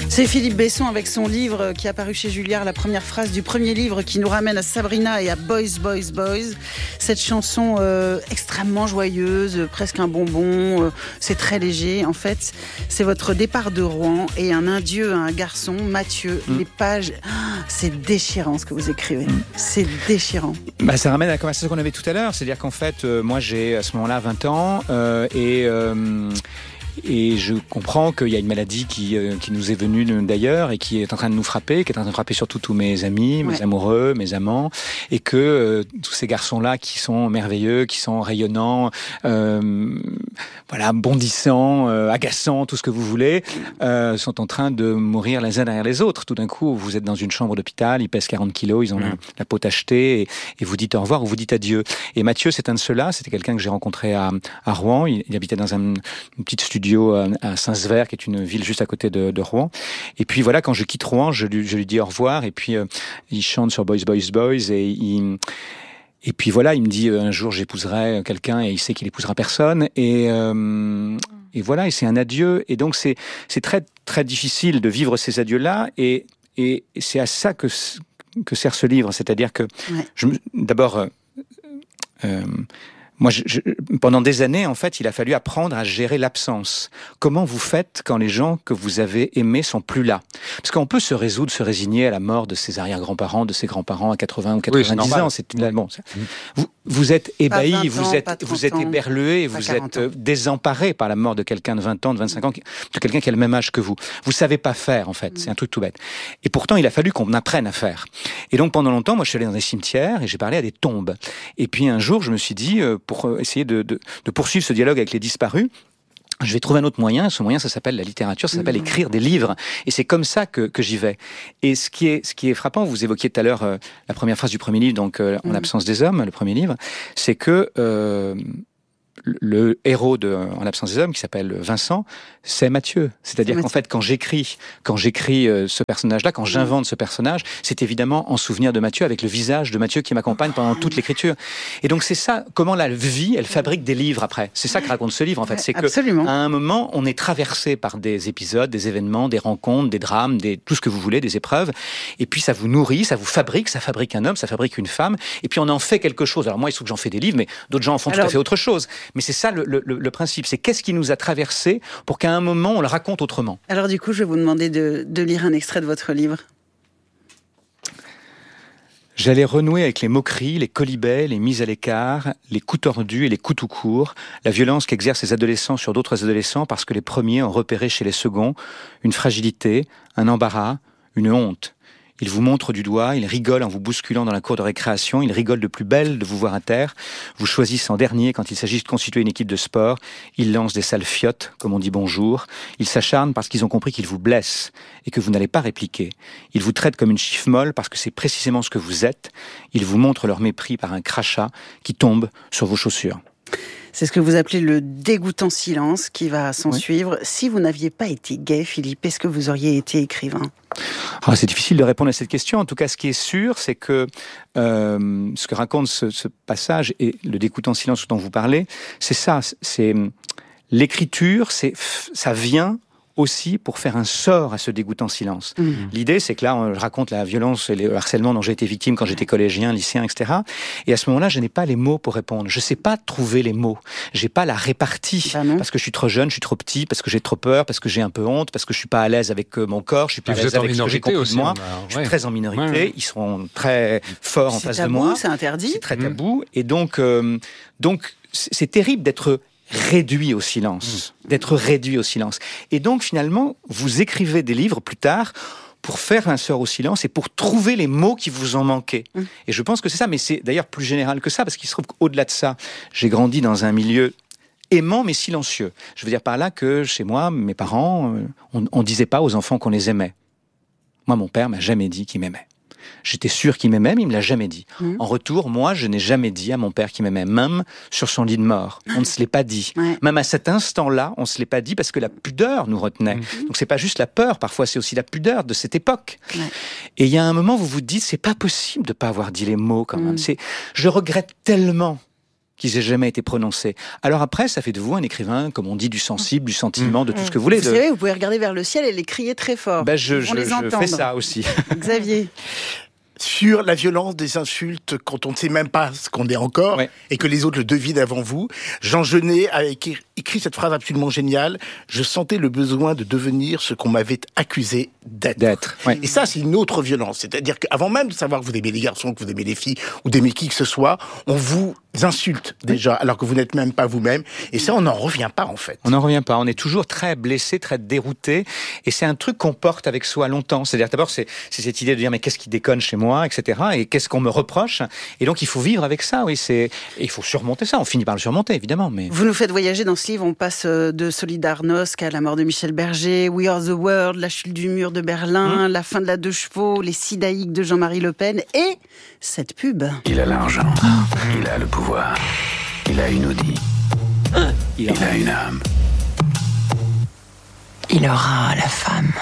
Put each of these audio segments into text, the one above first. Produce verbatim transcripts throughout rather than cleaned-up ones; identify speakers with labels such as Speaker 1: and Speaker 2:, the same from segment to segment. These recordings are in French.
Speaker 1: C'est Philippe Besson avec son livre qui est apparu chez Julliard, la première phrase du premier livre qui nous ramène à Sabrina et à Boys, Boys, Boys. Cette chanson euh, extrêmement joyeuse, presque un bonbon, euh, c'est très léger. En fait, c'est votre départ de Rouen et un adieu à un garçon, Mathieu. Mmh. Les pages, oh, c'est déchirant ce que vous écrivez. Mmh. C'est déchirant.
Speaker 2: Bah, ça ramène à la conversation qu'on avait tout à l'heure. C'est-à-dire qu'en fait, euh, moi j'ai à ce moment-là vingt ans euh, et... Euh, Et je comprends qu'il y a une maladie qui, euh, qui nous est venue d'ailleurs et qui est en train de nous frapper, qui est en train de frapper surtout tous mes amis, mes ouais. amoureux, mes amants, et que euh, tous ces garçons-là qui sont merveilleux, qui sont rayonnants, euh, voilà, bondissants, euh, agaçants, tout ce que vous voulez, euh, sont en train de mourir les uns derrière les autres. Tout d'un coup, vous êtes dans une chambre d'hôpital, ils pèsent quarante kilos, ils ont mmh. la, la peau tachetée, et, et vous dites au revoir ou vous dites adieu. Et Mathieu, c'est un de ceux-là, c'était quelqu'un que j'ai rencontré à, à Rouen, il, il habitait dans un, une petite studio à Saint-Sever, qui est une ville juste à côté de, de Rouen. Et puis voilà, quand je quitte Rouen, je lui, je lui dis au revoir. Et puis euh, il chante sur Boys, Boys, Boys. Et, il, et puis voilà, il me dit un jour j'épouserai quelqu'un, et il sait qu'il épousera personne. Et, euh, et voilà, et c'est un adieu. Et donc c'est, c'est très, très difficile de vivre ces adieux-là. Et, et, et c'est à ça que, que sert ce livre. C'est-à-dire que, ouais. je, d'abord... Euh, euh, Moi, je, je, pendant des années, en fait, il a fallu apprendre à gérer l'absence. Comment vous faites quand les gens que vous avez aimés sont plus là? Parce qu'on peut se résoudre, se résigner à la mort de ses arrière-grands-parents, de ses grands-parents à quatre-vingts ou quatre-vingt-dix oui, ans. C'est bon. Mmh. Vous, vous êtes ébahi, vous êtes, vous êtes éberlué, vous êtes ans. désemparé par la mort de quelqu'un de vingt ans, de vingt-cinq ans, de quelqu'un qui a le même âge que vous. Vous savez pas faire, en fait. Mmh. C'est un truc tout bête. Et pourtant, il a fallu qu'on apprenne à faire. Et donc, pendant longtemps, moi, je suis allé dans des cimetières et j'ai parlé à des tombes. Et puis, un jour, je me suis dit, euh, pour essayer de, de, de poursuivre ce dialogue avec les disparus, je vais trouver un autre moyen. Ce moyen, ça s'appelle la littérature, ça s'appelle mmh. écrire des livres. Et c'est comme ça que, que j'y vais. Et ce qui est, ce qui est frappant, vous évoquiez tout à l'heure euh, la première phrase du premier livre, donc euh, En mmh. l'absence des hommes, le premier livre, c'est que euh, le héros de En l'absence des hommes, qui s'appelle Vincent, c'est Mathieu. C'est-à-dire c'est qu'en fait, quand j'écris, quand j'écris euh, ce personnage-là, quand j'invente ce personnage, c'est évidemment en souvenir de Mathieu, avec le visage de Mathieu qui m'accompagne pendant toute l'écriture. Et donc c'est ça, comment la vie, elle fabrique des livres après. C'est ça que raconte ce livre, en fait. C'est que
Speaker 1: Absolument.
Speaker 2: à un moment, on est traversé par des épisodes, des événements, des rencontres, des drames, des, tout ce que vous voulez, des épreuves. Et puis ça vous nourrit, ça vous fabrique, ça fabrique un homme, ça fabrique une femme. Et puis on en fait quelque chose. Alors moi, il se trouve que j'en fais des livres, mais d'autres gens en font Alors... tout à fait autre chose. Mais c'est ça le, le, le principe, c'est qu'est-ce qui nous a traversé pour qu'à un moment on le raconte autrement.
Speaker 1: Alors du coup, je vais vous demander de, de lire un extrait de votre livre.
Speaker 2: J'allais renouer avec les moqueries, les colibets, les mises à l'écart, les coups tordus et les coups tout courts, la violence qu'exercent les adolescents sur d'autres adolescents parce que les premiers ont repéré chez les seconds une fragilité, un embarras, une honte. Ils vous montrent du doigt, ils rigolent en vous bousculant dans la cour de récréation, ils rigolent de plus belle de vous voir à terre, vous choisissent en dernier quand il s'agit de constituer une équipe de sport, ils lancent des sales fiottes, comme on dit bonjour, ils s'acharnent parce qu'ils ont compris qu'ils vous blessent et que vous n'allez pas répliquer. Ils vous traitent comme une chiffre molle parce que c'est précisément ce que vous êtes, ils vous montrent leur mépris par un crachat qui tombe sur vos chaussures.
Speaker 1: C'est ce que vous appelez le dégoûtant silence qui va s'en oui. suivre. Si vous n'aviez pas été gay, Philippe, est-ce que vous auriez été écrivain ?
Speaker 2: Ah, c'est difficile de répondre à cette question. En tout cas, ce qui est sûr, c'est que euh, ce que raconte ce, ce passage et le dégoûtant silence dont vous parlez, c'est ça. C'est l'écriture, c'est ça vient aussi pour faire un sort à ce dégoûtant silence. Mmh. L'idée, c'est que là, je raconte la violence et le harcèlement dont j'ai été victime quand j'étais collégien, lycéen, et cetera. Et à ce moment-là, je n'ai pas les mots pour répondre. Je ne sais pas trouver les mots. J'ai pas la répartie. Bah parce que je suis trop jeune, je suis trop petit, parce que j'ai trop peur, parce que j'ai un peu honte, parce que je suis pas à l'aise avec mon corps, je suis pas à l'aise avec ce que j'ai compris de moi. Bah, ouais. Je suis très en minorité. Ouais. Ils sont très forts en face
Speaker 1: tabou,
Speaker 2: de moi.
Speaker 1: C'est interdit.
Speaker 2: C'est très tabou. Mmh. Et donc, euh, donc, c'est terrible d'être réduit au silence, mmh. d'être réduit au silence. Et donc, finalement, vous écrivez des livres plus tard pour faire un sort au silence et pour trouver les mots qui vous en manquaient. Mmh. Et je pense que c'est ça, mais c'est d'ailleurs plus général que ça, parce qu'il se trouve qu'au-delà de ça, j'ai grandi dans un milieu aimant mais silencieux. Je veux dire par là que, chez moi, mes parents, on ne disait pas aux enfants qu'on les aimait. Moi, mon père m'a jamais dit qu'il m'aimait. J'étais sûr qu'il m'aimait, mais il me l'a jamais dit. Mmh. En retour, moi, je n'ai jamais dit à mon père qu'il m'aimait, même sur son lit de mort. On ne se l'est pas dit. Ouais. Même à cet instant-là, on ne se l'est pas dit parce que la pudeur nous retenait. Mmh. Donc c'est pas juste la peur, parfois c'est aussi la pudeur de cette époque. Ouais. Et il y a un moment où vous vous dites, c'est pas possible de pas avoir dit les mots quand même. Mmh. C'est, je regrette tellement qui n'ait jamais été prononcé. Alors après, ça fait de vous un écrivain, comme on dit, du sensible, du sentiment, de tout ce que vous voulez.
Speaker 1: Vous
Speaker 2: de...
Speaker 1: savez, vous pouvez regarder vers le ciel et les crier très fort.
Speaker 2: Ben je je,
Speaker 1: les
Speaker 2: je fais ça aussi.
Speaker 1: Xavier.
Speaker 3: Sur la violence des insultes quand on ne sait même pas ce qu'on est encore, ouais. et que les autres le devinent avant vous. Jean Genet a écrit, écrit cette phrase absolument géniale. Je sentais le besoin de devenir ce qu'on m'avait accusé d'être. d'être ouais. Et ça, c'est une autre violence. C'est-à-dire qu'avant même de savoir que vous aimez les garçons, que vous aimez les filles, ou d'aimer qui que ce soit, on vous insulte déjà, alors que vous n'êtes même pas vous-même. Et ça, on n'en revient pas, en fait.
Speaker 2: On n'en revient pas. On est toujours très blessé, très dérouté. Et c'est un truc qu'on porte avec soi longtemps. C'est-à-dire, d'abord, c'est, c'est cette idée de dire, mais qu'est-ce qui déconne chez moi, et cetera. Et qu'est-ce qu'on me reproche. Et donc, il faut vivre avec ça. Oui, c'est... Et il faut surmonter ça. On finit par le surmonter, évidemment. Mais...
Speaker 1: Vous nous faites voyager dans ce livre. On passe de Solidarnosc à la mort de Michel Berger, We Are the World, la chute du mur de Berlin, mmh. la fin de la deux chevaux, les sidaïques de Jean-Marie Le Pen et cette pub.
Speaker 4: Il a l'argent. Il a le pouvoir. Il a une Audi. Il, il a une âme.
Speaker 5: Il aura la femme.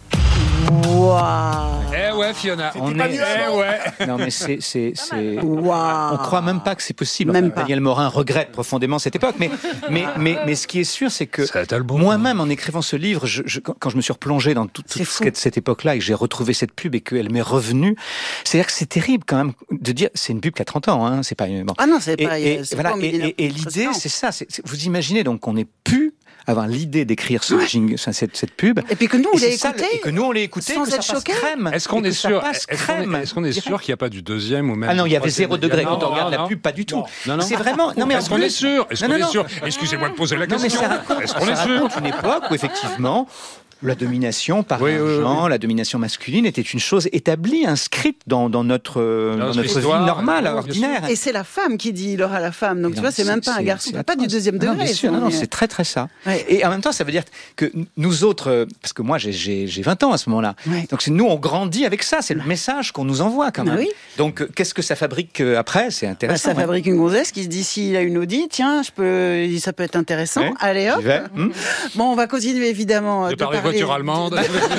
Speaker 1: Waouh.
Speaker 6: Eh ouais, Fiona.
Speaker 2: On est...
Speaker 6: Eh ouais.
Speaker 2: Non mais c'est c'est c'est.
Speaker 1: Wow.
Speaker 2: On croit même pas que c'est possible.
Speaker 1: Même
Speaker 2: enfin,
Speaker 1: pas.
Speaker 2: Daniel Morin regrette profondément cette époque, mais mais mais mais ce qui est sûr, c'est que
Speaker 6: bon
Speaker 2: moi-même, en écrivant ce livre, je, je, quand je me suis replongé dans toute, toute cette, cette époque-là et que j'ai retrouvé cette pub et qu'elle m'est revenue, c'est-à-dire que c'est terrible quand même de dire c'est une pub qui a trente ans, hein, c'est pas bon.
Speaker 1: Ah non, c'est pas.
Speaker 2: Et, et,
Speaker 1: c'est
Speaker 2: voilà,
Speaker 1: pas
Speaker 2: et, et, et l'idée, c'est ça. C'est, c'est, vous imaginez donc qu'on ait pu avoir l'idée d'écrire ce
Speaker 1: ouais.
Speaker 2: jingle, cette, cette pub.
Speaker 1: Et puis que nous, on l'ait écouté.
Speaker 2: Et que nous, on l'ait écouté.
Speaker 1: Sans
Speaker 2: que
Speaker 1: être
Speaker 2: ça passe
Speaker 1: choqué.
Speaker 2: Crème.
Speaker 6: Est-ce qu'on est sûr Est-ce qu'on est, est, qu'on est sûr qu'il n'y a pas du deuxième ou même.
Speaker 2: Ah non, il y avait zéro degré
Speaker 6: non,
Speaker 2: quand on regarde
Speaker 6: non,
Speaker 2: la pub, pas du tout.
Speaker 6: Non, non.
Speaker 2: C'est vraiment. Non, mais
Speaker 6: est-ce qu'on est sûr Est-ce qu'on est sûr Excusez-moi de poser la question. Est-ce qu'on est sûr
Speaker 2: Ça raconte une époque où effectivement. La domination par oui, l'argent, oui, oui. la domination masculine était une chose établie, inscrite dans, dans notre, dans notre vie normale, oui, ordinaire.
Speaker 1: Et c'est la femme qui dit il aura la femme. Donc et tu non, vois, c'est, c'est même pas c'est, un garçon, c'est pas du deuxième degré.
Speaker 2: Non, bien sûr, non, non, c'est très très ça. Ouais. Et en même temps, ça veut dire que nous autres, parce que moi j'ai, j'ai, j'ai vingt ans à ce moment-là, ouais. donc c'est, nous on grandit avec ça, c'est le message qu'on nous envoie quand même. Oui. Donc qu'est-ce que ça fabrique après ? C'est intéressant.
Speaker 1: Bah, ça ouais. fabrique une gonzesse qui se dit s'il a une Audi, tiens, je peux, ça peut être intéressant. Ouais. Allez hop. Hum. Bon, on va continuer évidemment de,
Speaker 6: de parler voiture allemande.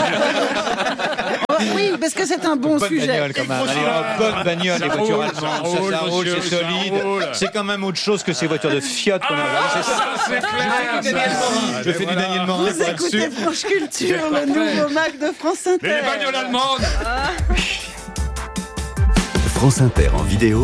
Speaker 1: Oui, parce que c'est un bon
Speaker 2: bonne
Speaker 1: sujet.
Speaker 2: Bagnole, quand même. Allez, bonne bagnole, les voitures allemandes. Ça, ça roule, c'est solide. C'est quand même autre chose que ces voitures de Fiat qu'on a.
Speaker 6: Ah, c'est ça, c'est clair.
Speaker 2: Je fais du Daniel Morin.
Speaker 1: Vous écoutez France Culture, le nouveau Mac de France Inter.
Speaker 6: Les bagnoles allemandes.
Speaker 7: France Inter en vidéo.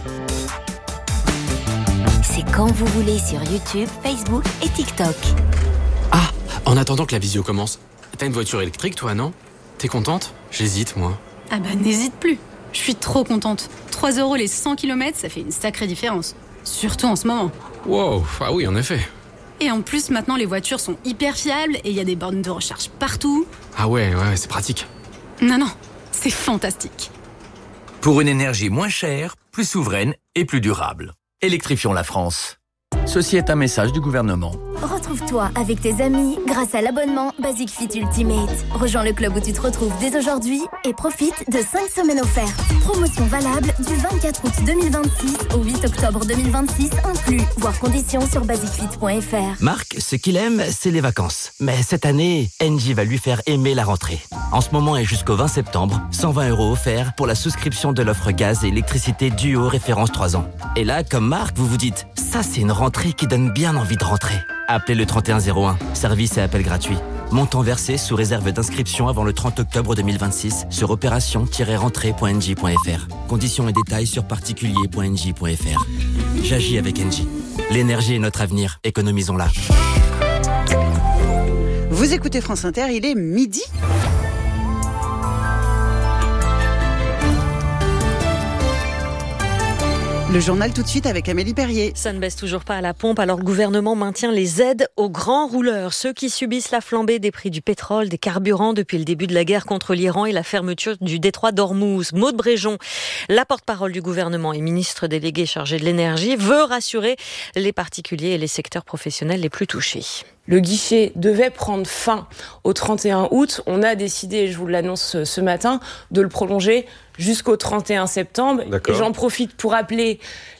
Speaker 8: C'est quand vous voulez sur YouTube, Facebook et TikTok.
Speaker 9: Ah, en attendant que la visio commence. T'as une voiture électrique, toi, non ? T'es contente ? J'hésite, moi.
Speaker 10: Ah bah, n'hésite plus. Je suis trop contente. trois euros les cent kilomètres, ça fait une sacrée différence. Surtout en ce moment.
Speaker 9: Wow, ah oui, en effet.
Speaker 10: Et en plus, maintenant, les voitures sont hyper fiables et il y a des bornes de recharge partout.
Speaker 9: Ah ouais, ouais, c'est pratique.
Speaker 10: Non, non, c'est fantastique.
Speaker 7: Pour une énergie moins chère, plus souveraine et plus durable. Électrifions la France. Ceci est un message du gouvernement.
Speaker 8: Retrouve-toi avec tes amis grâce à l'abonnement Basic Fit Ultimate. Rejoins le club où tu te retrouves dès aujourd'hui et profite de cinq semaines offertes. Promotion valable du vingt-quatre août deux mille vingt-six au huit octobre deux mille vingt-six inclus. Voir conditions sur basic fit point f r.
Speaker 11: Marc, ce qu'il aime, c'est les vacances. Mais cette année, Engie va lui faire aimer la rentrée. En ce moment et jusqu'au vingt septembre, cent vingt euros offerts pour la souscription de l'offre gaz et électricité Duo référence trois ans. Et là, comme Marc, vous vous dites, ça c'est une rentrée qui donne bien envie de rentrer. Appelez le trente et un zéro un, service et appel gratuit. Montant versé sous réserve d'inscription avant le trente octobre deux mille vingt-six sur opération tiret rentrée point n j point f r. Conditions et détails sur particulier point n j point f r. J'agis avec Engie. L'énergie est notre avenir, économisons-la.
Speaker 1: Vous écoutez France Inter, il est midi. Le journal tout de suite avec Amélie Perrier.
Speaker 12: Ça ne baisse toujours pas à la pompe, alors le gouvernement maintient les aides aux grands rouleurs, ceux qui subissent la flambée des prix du pétrole, des carburants depuis le début de la guerre contre l'Iran et la fermeture du détroit d'Ormuz. Maud Bréjon, la porte-parole du gouvernement et ministre délégué chargé de l'énergie, veut rassurer les particuliers et les secteurs professionnels les plus touchés.
Speaker 13: Le guichet devait prendre fin au trente et un août. On a décidé, je vous l'annonce ce matin, de le prolonger jusqu'au trente et un septembre. D'accord. Et j'en profite pour appeler les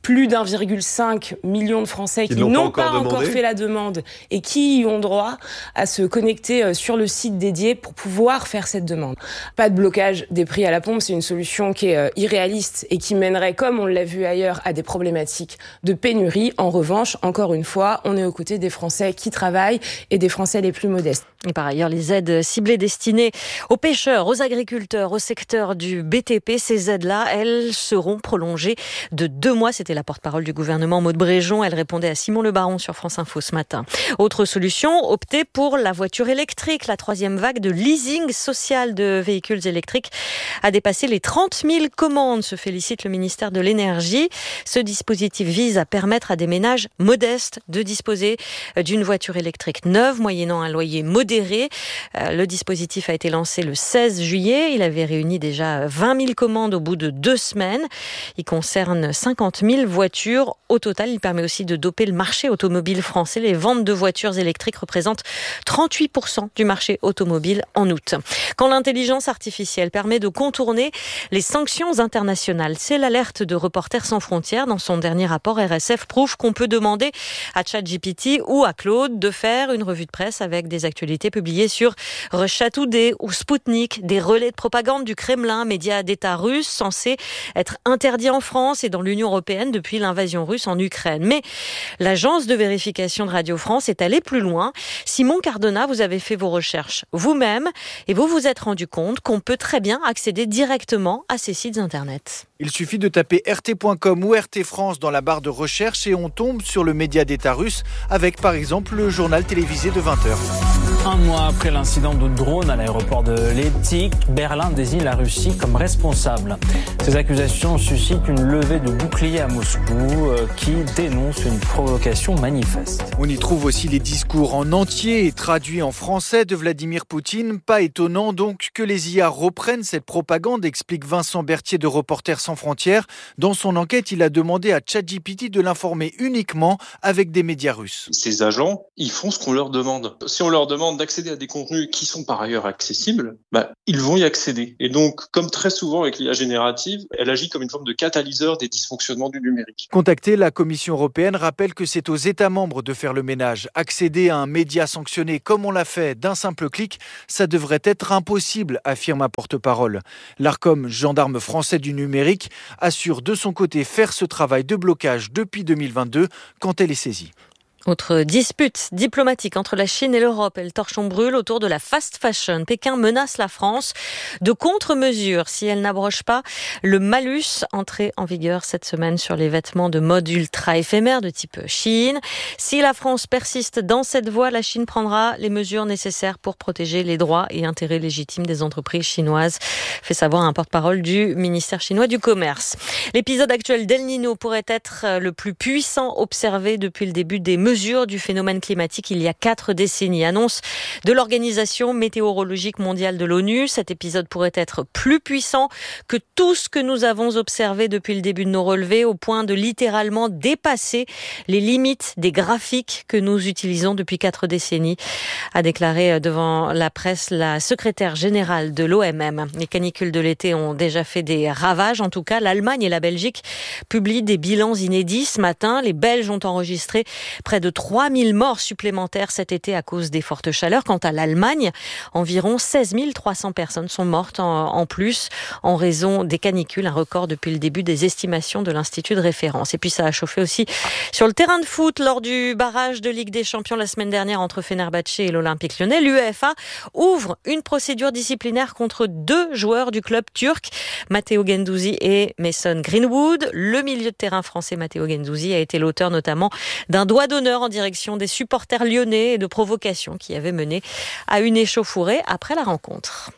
Speaker 13: plus d'un virgule cinq million de Français qui, qui n'ont pas, pas encore, encore fait la demande et qui ont droit à se connecter sur le site dédié pour pouvoir faire cette demande. Pas de blocage des prix à la pompe, c'est une solution qui est irréaliste et qui mènerait, comme on l'a vu ailleurs, à des problématiques de pénurie. En revanche, encore une fois, on est aux côtés des Français qui travaillent et des Français les plus modestes.
Speaker 12: Et par ailleurs, les aides ciblées destinées aux pêcheurs, aux agriculteurs, au secteur du B T P, ces aides-là, elles seront prolongées de deux mois. C'était la porte-parole du gouvernement, Maud Bréjon. Elle répondait à Simon Le Baron sur France Info ce matin. Autre solution, opter pour la voiture électrique. La troisième vague de leasing social de véhicules électriques a dépassé les trente mille commandes, se félicite le ministère de l'Énergie. Ce dispositif vise à permettre à des ménages modestes de disposer d'une voiture électrique neuve, moyennant un loyer modéré. Le dispositif a été lancé le seize juillet. Il avait réuni déjà vingt mille commandes au bout de deux semaines. Il concerne cinquante mille voitures. Au total, il permet aussi de doper le marché automobile français. Les ventes de voitures électriques représentent trente-huit pour cent du marché automobile en août. Quand l'intelligence artificielle permet de contourner les sanctions internationales, c'est l'alerte de Reporters sans frontières. Dans son dernier rapport, R S F prouve qu'on peut demander à ChatGPT ou à Claude de faire une revue de presse avec des actualités publiées sur Russia Today ou Sputnik, des relais de propagande du Kremlin, médias d'État russe censés être interdits en France et dans l'Union européenne depuis l'invasion russe en Ukraine. Mais l'agence de vérification de Radio France est allée plus loin. Simon Cardona, vous avez fait vos recherches vous-même et vous vous êtes rendu compte qu'on peut très bien accéder directement à ces sites internet.
Speaker 14: Il suffit de taper R T point com ou R T France dans la barre de recherche et on tombe sur le média d'État russe avec par exemple le journal télévisé de vingt heures.
Speaker 15: Un mois après l'incident de drone à l'aéroport de Leipzig, Berlin désigne la Russie comme responsable. Ces accusations suscitent une levée de boucliers à Moscou euh, qui dénonce une provocation manifeste.
Speaker 14: On y trouve aussi les discours en entier et traduits en français de Vladimir Poutine. Pas étonnant donc que les I A reprennent cette propagande, explique Vincent Berthier de Reporters sans frontières. Dans son enquête, il a demandé à ChatGPT de l'informer uniquement avec des médias russes.
Speaker 16: Ces agents, ils font ce qu'on leur demande. Si on leur demande d'accéder à des contenus qui sont par ailleurs accessibles, bah, ils vont y accéder. Et donc, comme très souvent avec l'I A générative, elle agit comme une forme de catalyseur des dysfonctionnements du numérique.
Speaker 14: Contactée, la Commission européenne rappelle que c'est aux États membres de faire le ménage. Accéder à un média sanctionné comme on l'a fait d'un simple clic, ça devrait être impossible, affirme un porte-parole. L'Arcom, gendarme français du numérique, assure de son côté faire ce travail de blocage depuis deux mille vingt-deux quand elle est saisie.
Speaker 12: Autre dispute diplomatique entre la Chine et l'Europe. Et le torchon brûle autour de la fast fashion. Pékin menace la France de contre-mesures si elle n'abroge pas le malus entré en vigueur cette semaine sur les vêtements de mode ultra éphémère de type Shein. Si la France persiste dans cette voie, la Chine prendra les mesures nécessaires pour protéger les droits et intérêts légitimes des entreprises chinoises, fait savoir un porte-parole du ministère chinois du Commerce. L'épisode actuel d'El Niño pourrait être le plus puissant observé depuis le début des mesures mesure du phénomène climatique il y a quatre décennies. Annonce de l'Organisation météorologique mondiale de l'ONU. Cet épisode pourrait être plus puissant que tout ce que nous avons observé depuis le début de nos relevés, au point de littéralement dépasser les limites des graphiques que nous utilisons depuis quatre décennies, a déclaré devant la presse la secrétaire générale de l'O M M. Les canicules de l'été ont déjà fait des ravages. En tout cas, l'Allemagne et la Belgique publient des bilans inédits ce matin. Les Belges ont enregistré près de trois mille morts supplémentaires cet été à cause des fortes chaleurs. Quant à l'Allemagne, environ seize mille trois cents personnes sont mortes en, en plus en raison des canicules, un record depuis le début des estimations de l'Institut de référence. Et puis ça a chauffé aussi sur le terrain de foot lors du barrage de Ligue des Champions la semaine dernière entre Fenerbahçe et l'Olympique Lyonnais. L'UEFA ouvre une procédure disciplinaire contre deux joueurs du club turc, Matteo Guendouzi et Mason Greenwood. Le milieu de terrain français Matteo Guendouzi a été l'auteur notamment d'un doigt d'honneur en direction des supporters lyonnais et de provocations qui avaient mené à une échauffourée après la rencontre.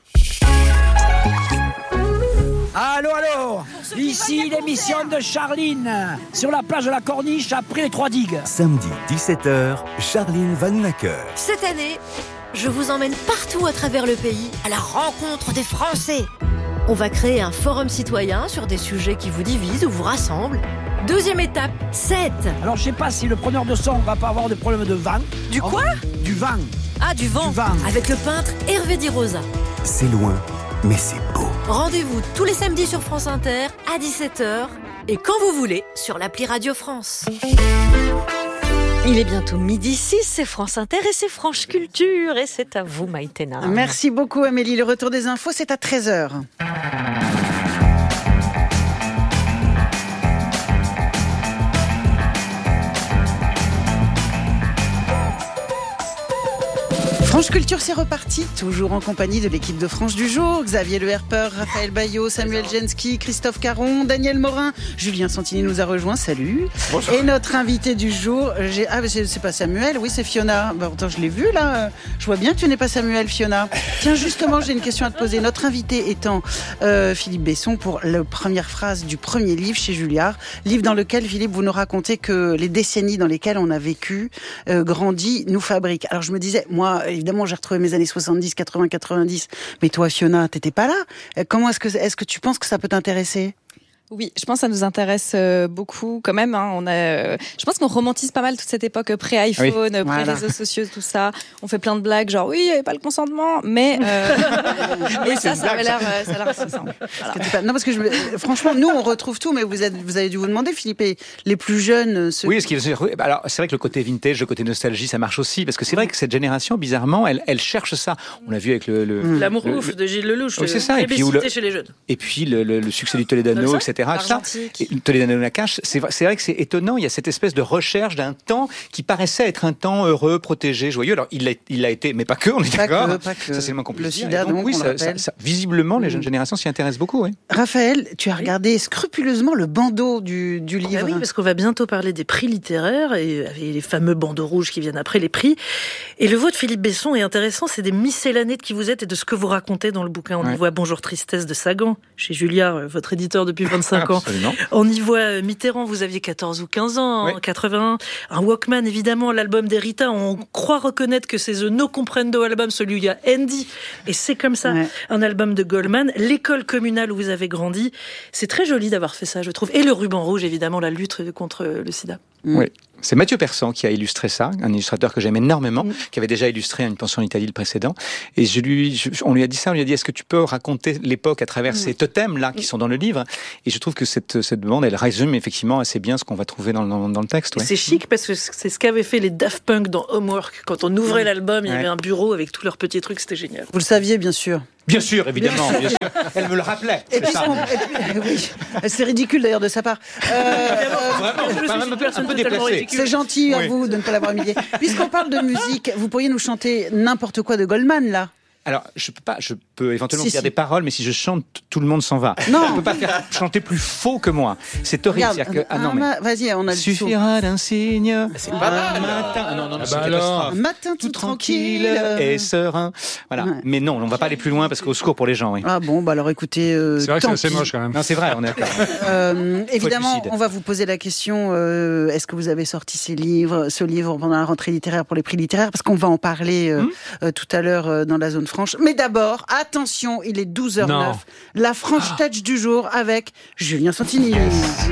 Speaker 17: Allô, allô, ici l'émission de Charline, sur la plage de la Corniche après les trois digues.
Speaker 18: Samedi dix-sept heures, Charline Vanhoenacker.
Speaker 19: Cette année, je vous emmène partout à travers le pays à la rencontre des Français. On va créer un forum citoyen sur des sujets qui vous divisent ou vous rassemblent. Deuxième étape, sept.
Speaker 17: Alors je sais pas si le preneur de son va pas avoir des problèmes de vent.
Speaker 19: Du quoi ?
Speaker 17: Du vent.
Speaker 19: Ah, du vent.
Speaker 17: Du vent.
Speaker 19: Avec le peintre Hervé Di Rosa.
Speaker 18: C'est loin, mais c'est beau.
Speaker 19: Rendez-vous tous les samedis sur France Inter à dix-sept heures et quand vous voulez sur l'appli Radio France.
Speaker 12: Il est bientôt midi six, c'est France Inter et c'est France Culture. Et c'est à vous, Maïtena.
Speaker 1: Merci beaucoup, Amélie. Le retour des infos, c'est à treize heures. France Culture, c'est reparti, toujours en compagnie de l'équipe de France du jour. Xavier Le Herper, Raphaël Baillot, Samuel Genski, Christophe Caron, Daniel Morin, Julien Santini nous a rejoint, salut. Bonjour. Et notre invité du jour, j'ai... ah c'est, c'est pas Samuel, oui c'est Fiona. Bah, pourtant je l'ai vu là, je vois bien que tu n'es pas Samuel, Fiona. Tiens justement, j'ai une question à te poser. Notre invité étant euh, Philippe Besson pour la première phrase du premier livre chez Julliard, livre dans lequel Philippe vous nous racontez que les décennies dans lesquelles on a vécu, euh, grandi, nous fabriquent. Alors je me disais, moi évidemment, j'ai retrouvé mes années soixante-dix, quatre-vingts, quatre-vingt-dix. Mais toi, Fiona, t'étais pas là. Comment est-ce que, est-ce que tu penses que ça peut t'intéresser ?
Speaker 20: Oui, je pense que ça nous intéresse euh, beaucoup quand même. Hein. On a, euh, je pense qu'on romantise pas mal toute cette époque pré-iPhone, oui, pré-réseaux voilà. sociaux, tout ça. On fait plein de blagues, genre oui, il n'y avait pas le consentement, mais, euh, mais ça, ça, avait l'air, euh, ça a l'air assez simple. Voilà.
Speaker 1: Pas... Non, parce que je... franchement, nous, on retrouve tout, mais vous, êtes, vous avez dû vous demander, Philippe, les plus jeunes. Ceux...
Speaker 2: Oui, parce alors c'est vrai que le côté vintage, le côté nostalgie, ça marche aussi, parce que c'est vrai que cette génération, bizarrement, elle, elle cherche ça. On l'a vu avec le, le
Speaker 21: mmh. l'amour
Speaker 2: le,
Speaker 21: ouf le... de Gilles Lelouch,
Speaker 2: oui, c'est ça. Et puis, le...
Speaker 21: chez les jeunes.
Speaker 2: Et puis le, le, le succès du Toledano, et cetera. Ça, Toledano Nakache, c'est, c'est vrai que c'est étonnant. Il y a cette espèce de recherche d'un temps qui paraissait être un temps heureux, protégé, joyeux. Alors il l'a, il l'a été, mais pas que. On est
Speaker 1: pas
Speaker 2: d'accord.
Speaker 1: Que, pas que.
Speaker 2: Ça c'est le moins compliqué.
Speaker 1: Le sida,
Speaker 2: donc,
Speaker 1: donc,
Speaker 2: oui, ça, ça, ça, visiblement, les jeunes mmh. générations s'y intéressent beaucoup. Oui.
Speaker 1: Raphaël, tu as regardé scrupuleusement le bandeau du, du livre.
Speaker 21: Ah oui, parce qu'on va bientôt parler des prix littéraires et les fameux bandeaux rouges qui viennent après les prix. Et le vôtre, Philippe Besson, est intéressant. C'est des miscellanées de qui vous êtes et de ce que vous racontez dans le bouquin. On ouais. y voit Bonjour Tristesse de Sagan chez Julliard, votre éditeur depuis vingt-cinq ans. On y voit Mitterrand, vous aviez quatorze ou quinze ans, oui. en quatre-vingt-un. Un Walkman, évidemment, l'album d'Erita. On croit reconnaître que c'est The No Comprendo album, celui où il y a Andy. Et c'est comme ça. Ouais. Un album de Goldman. L'école communale où vous avez grandi. C'est très joli d'avoir fait ça, je trouve. Et le ruban rouge, évidemment, la lutte contre le sida.
Speaker 2: Mmh. Oui. C'est Mathieu Persson qui a illustré ça, un illustrateur que j'aime énormément, mmh. qui avait déjà illustré Une pension en Italie le précédent. Et je lui, je, on lui a dit ça, on lui a dit, est-ce que tu peux raconter l'époque à travers mmh. ces totems-là qui sont dans le livre ? Et je trouve que cette, cette demande, elle résume effectivement assez bien ce qu'on va trouver dans, dans, dans le texte. Ouais.
Speaker 21: C'est chic parce que c'est ce qu'avaient fait les Daft Punk dans Homework. Quand on ouvrait mmh. l'album, il y avait ouais. un bureau avec tous leurs petits trucs, c'était génial.
Speaker 1: Vous le saviez, bien sûr.
Speaker 2: Bien sûr, évidemment. Bien sûr. Elle me le rappelait.
Speaker 1: Et puis, ça. Et puis, oui. C'est ridicule d'ailleurs de sa part. Euh,
Speaker 2: Vraiment, euh, pas même un peu déplacé.
Speaker 1: C'est gentil oui. à vous de ne pas l'avoir humilié. Puisqu'on parle de musique, vous pourriez nous chanter n'importe quoi de Goldman, là ?
Speaker 2: Alors, je peux pas, je peux éventuellement
Speaker 1: si,
Speaker 2: dire
Speaker 1: si.
Speaker 2: des paroles, mais si je chante, tout le monde s'en va.
Speaker 1: Non.
Speaker 2: Je peux pas faire chanter plus faux que moi. C'est horrible.
Speaker 1: Regarde,
Speaker 2: que, ah non, mais.
Speaker 1: Vas-y, on a le
Speaker 2: suffira d'un signe.
Speaker 21: C'est pas mal.
Speaker 2: Un matin. Ah non, non, non,
Speaker 21: ah
Speaker 2: c'est
Speaker 21: bah
Speaker 2: alors,
Speaker 1: un matin tout, tout tranquille,
Speaker 2: tranquille et serein. Voilà. Ouais. Mais non, on va pas aller plus loin parce qu'au secours pour les gens, oui.
Speaker 1: Ah bon, bah alors écoutez. Euh,
Speaker 6: c'est vrai que c'est assez
Speaker 1: pis.
Speaker 6: moche quand même.
Speaker 2: Non, c'est vrai, on est d'accord.
Speaker 1: euh, évidemment, on va vous poser la question euh, est-ce que vous avez sorti ces livres, ce livre pendant la rentrée littéraire pour les prix littéraires ? Parce qu'on va en parler euh, mmh. euh, tout à l'heure euh, dans la zone franche. Mais d'abord. Attention, il est douze heures zéro neuf. La French ah. Touch du jour avec Julien Santini. Yes.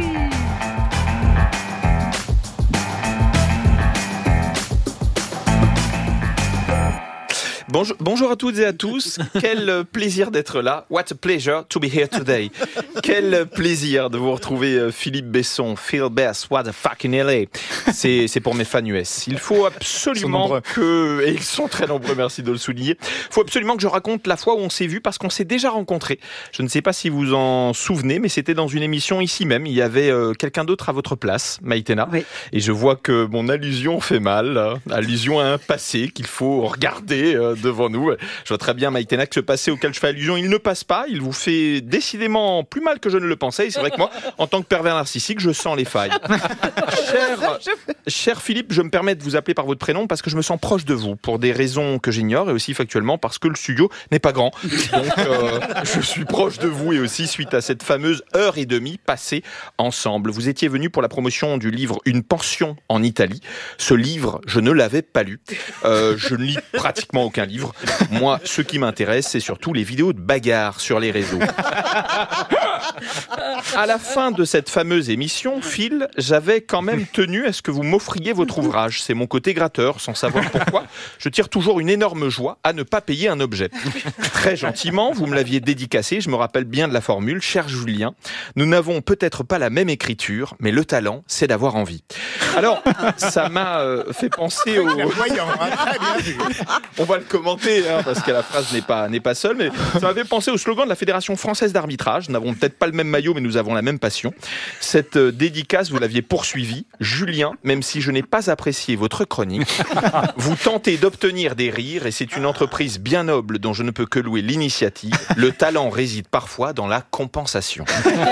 Speaker 22: Bonjour, bonjour à toutes et à tous. Quel plaisir d'être là. What a pleasure to be here today. Quel plaisir de vous retrouver, Philippe Besson. Phil Bess, what the fuck in L A. C'est, c'est pour mes fans U S. Il faut absolument que, et ils sont très nombreux, merci de le souligner. Il faut absolument que je raconte la fois où on s'est vu parce qu'on s'est déjà rencontrés. Je ne sais pas si vous en souvenez, mais c'était dans une émission ici même. Il y avait euh, quelqu'un d'autre à votre place, Maïtena. Oui. Et je vois que mon allusion fait mal. Hein. Allusion à un passé qu'il faut regarder euh, devant nous. Je vois très bien, Maïtena, que ce passé auquel je fais allusion, il ne passe pas. Il vous fait décidément plus mal que je ne le pensais. Et c'est vrai que moi, en tant que pervers narcissique, je sens les failles. cher, cher Philippe, je me permets de vous appeler par votre prénom parce que je me sens proche de vous pour des raisons que j'ignore et aussi factuellement parce que le studio n'est pas grand. Donc, euh, je suis proche de vous et aussi suite à cette fameuse heure et demie passée ensemble. Vous étiez venu pour la promotion du livre Une pension en Italie. Ce livre, je ne l'avais pas lu. Euh, je ne lis pratiquement aucun livre. Moi, ce qui m'intéresse, c'est surtout les vidéos de bagarres sur les réseaux. à la fin de cette fameuse émission, Phil, j'avais quand même tenu à ce que vous m'offriez votre ouvrage. C'est mon côté gratteur, sans savoir pourquoi. Je tire toujours une énorme joie à ne pas payer un objet. Très gentiment, vous me l'aviez dédicacé, je me rappelle bien de la formule. Cher Julien, nous n'avons peut-être pas la même écriture, mais le talent, c'est d'avoir envie. Alors, ça m'a euh, fait penser au...
Speaker 3: Voyant, hein, très bien vu.
Speaker 22: On va le commenter, hein, parce que la phrase n'est pas, n'est pas seule, mais ça m'avait pensé au slogan de la Fédération française d'arbitrage. Nous n'avons peut-être pas le même maillot, mais nous avons la même passion. Cette euh, dédicace, vous l'aviez poursuivie. Julien, même si je n'ai pas apprécié votre chronique, vous tentez d'obtenir des rires, et c'est une entreprise bien noble dont je ne peux que louer l'initiative. Le talent réside parfois dans la compensation.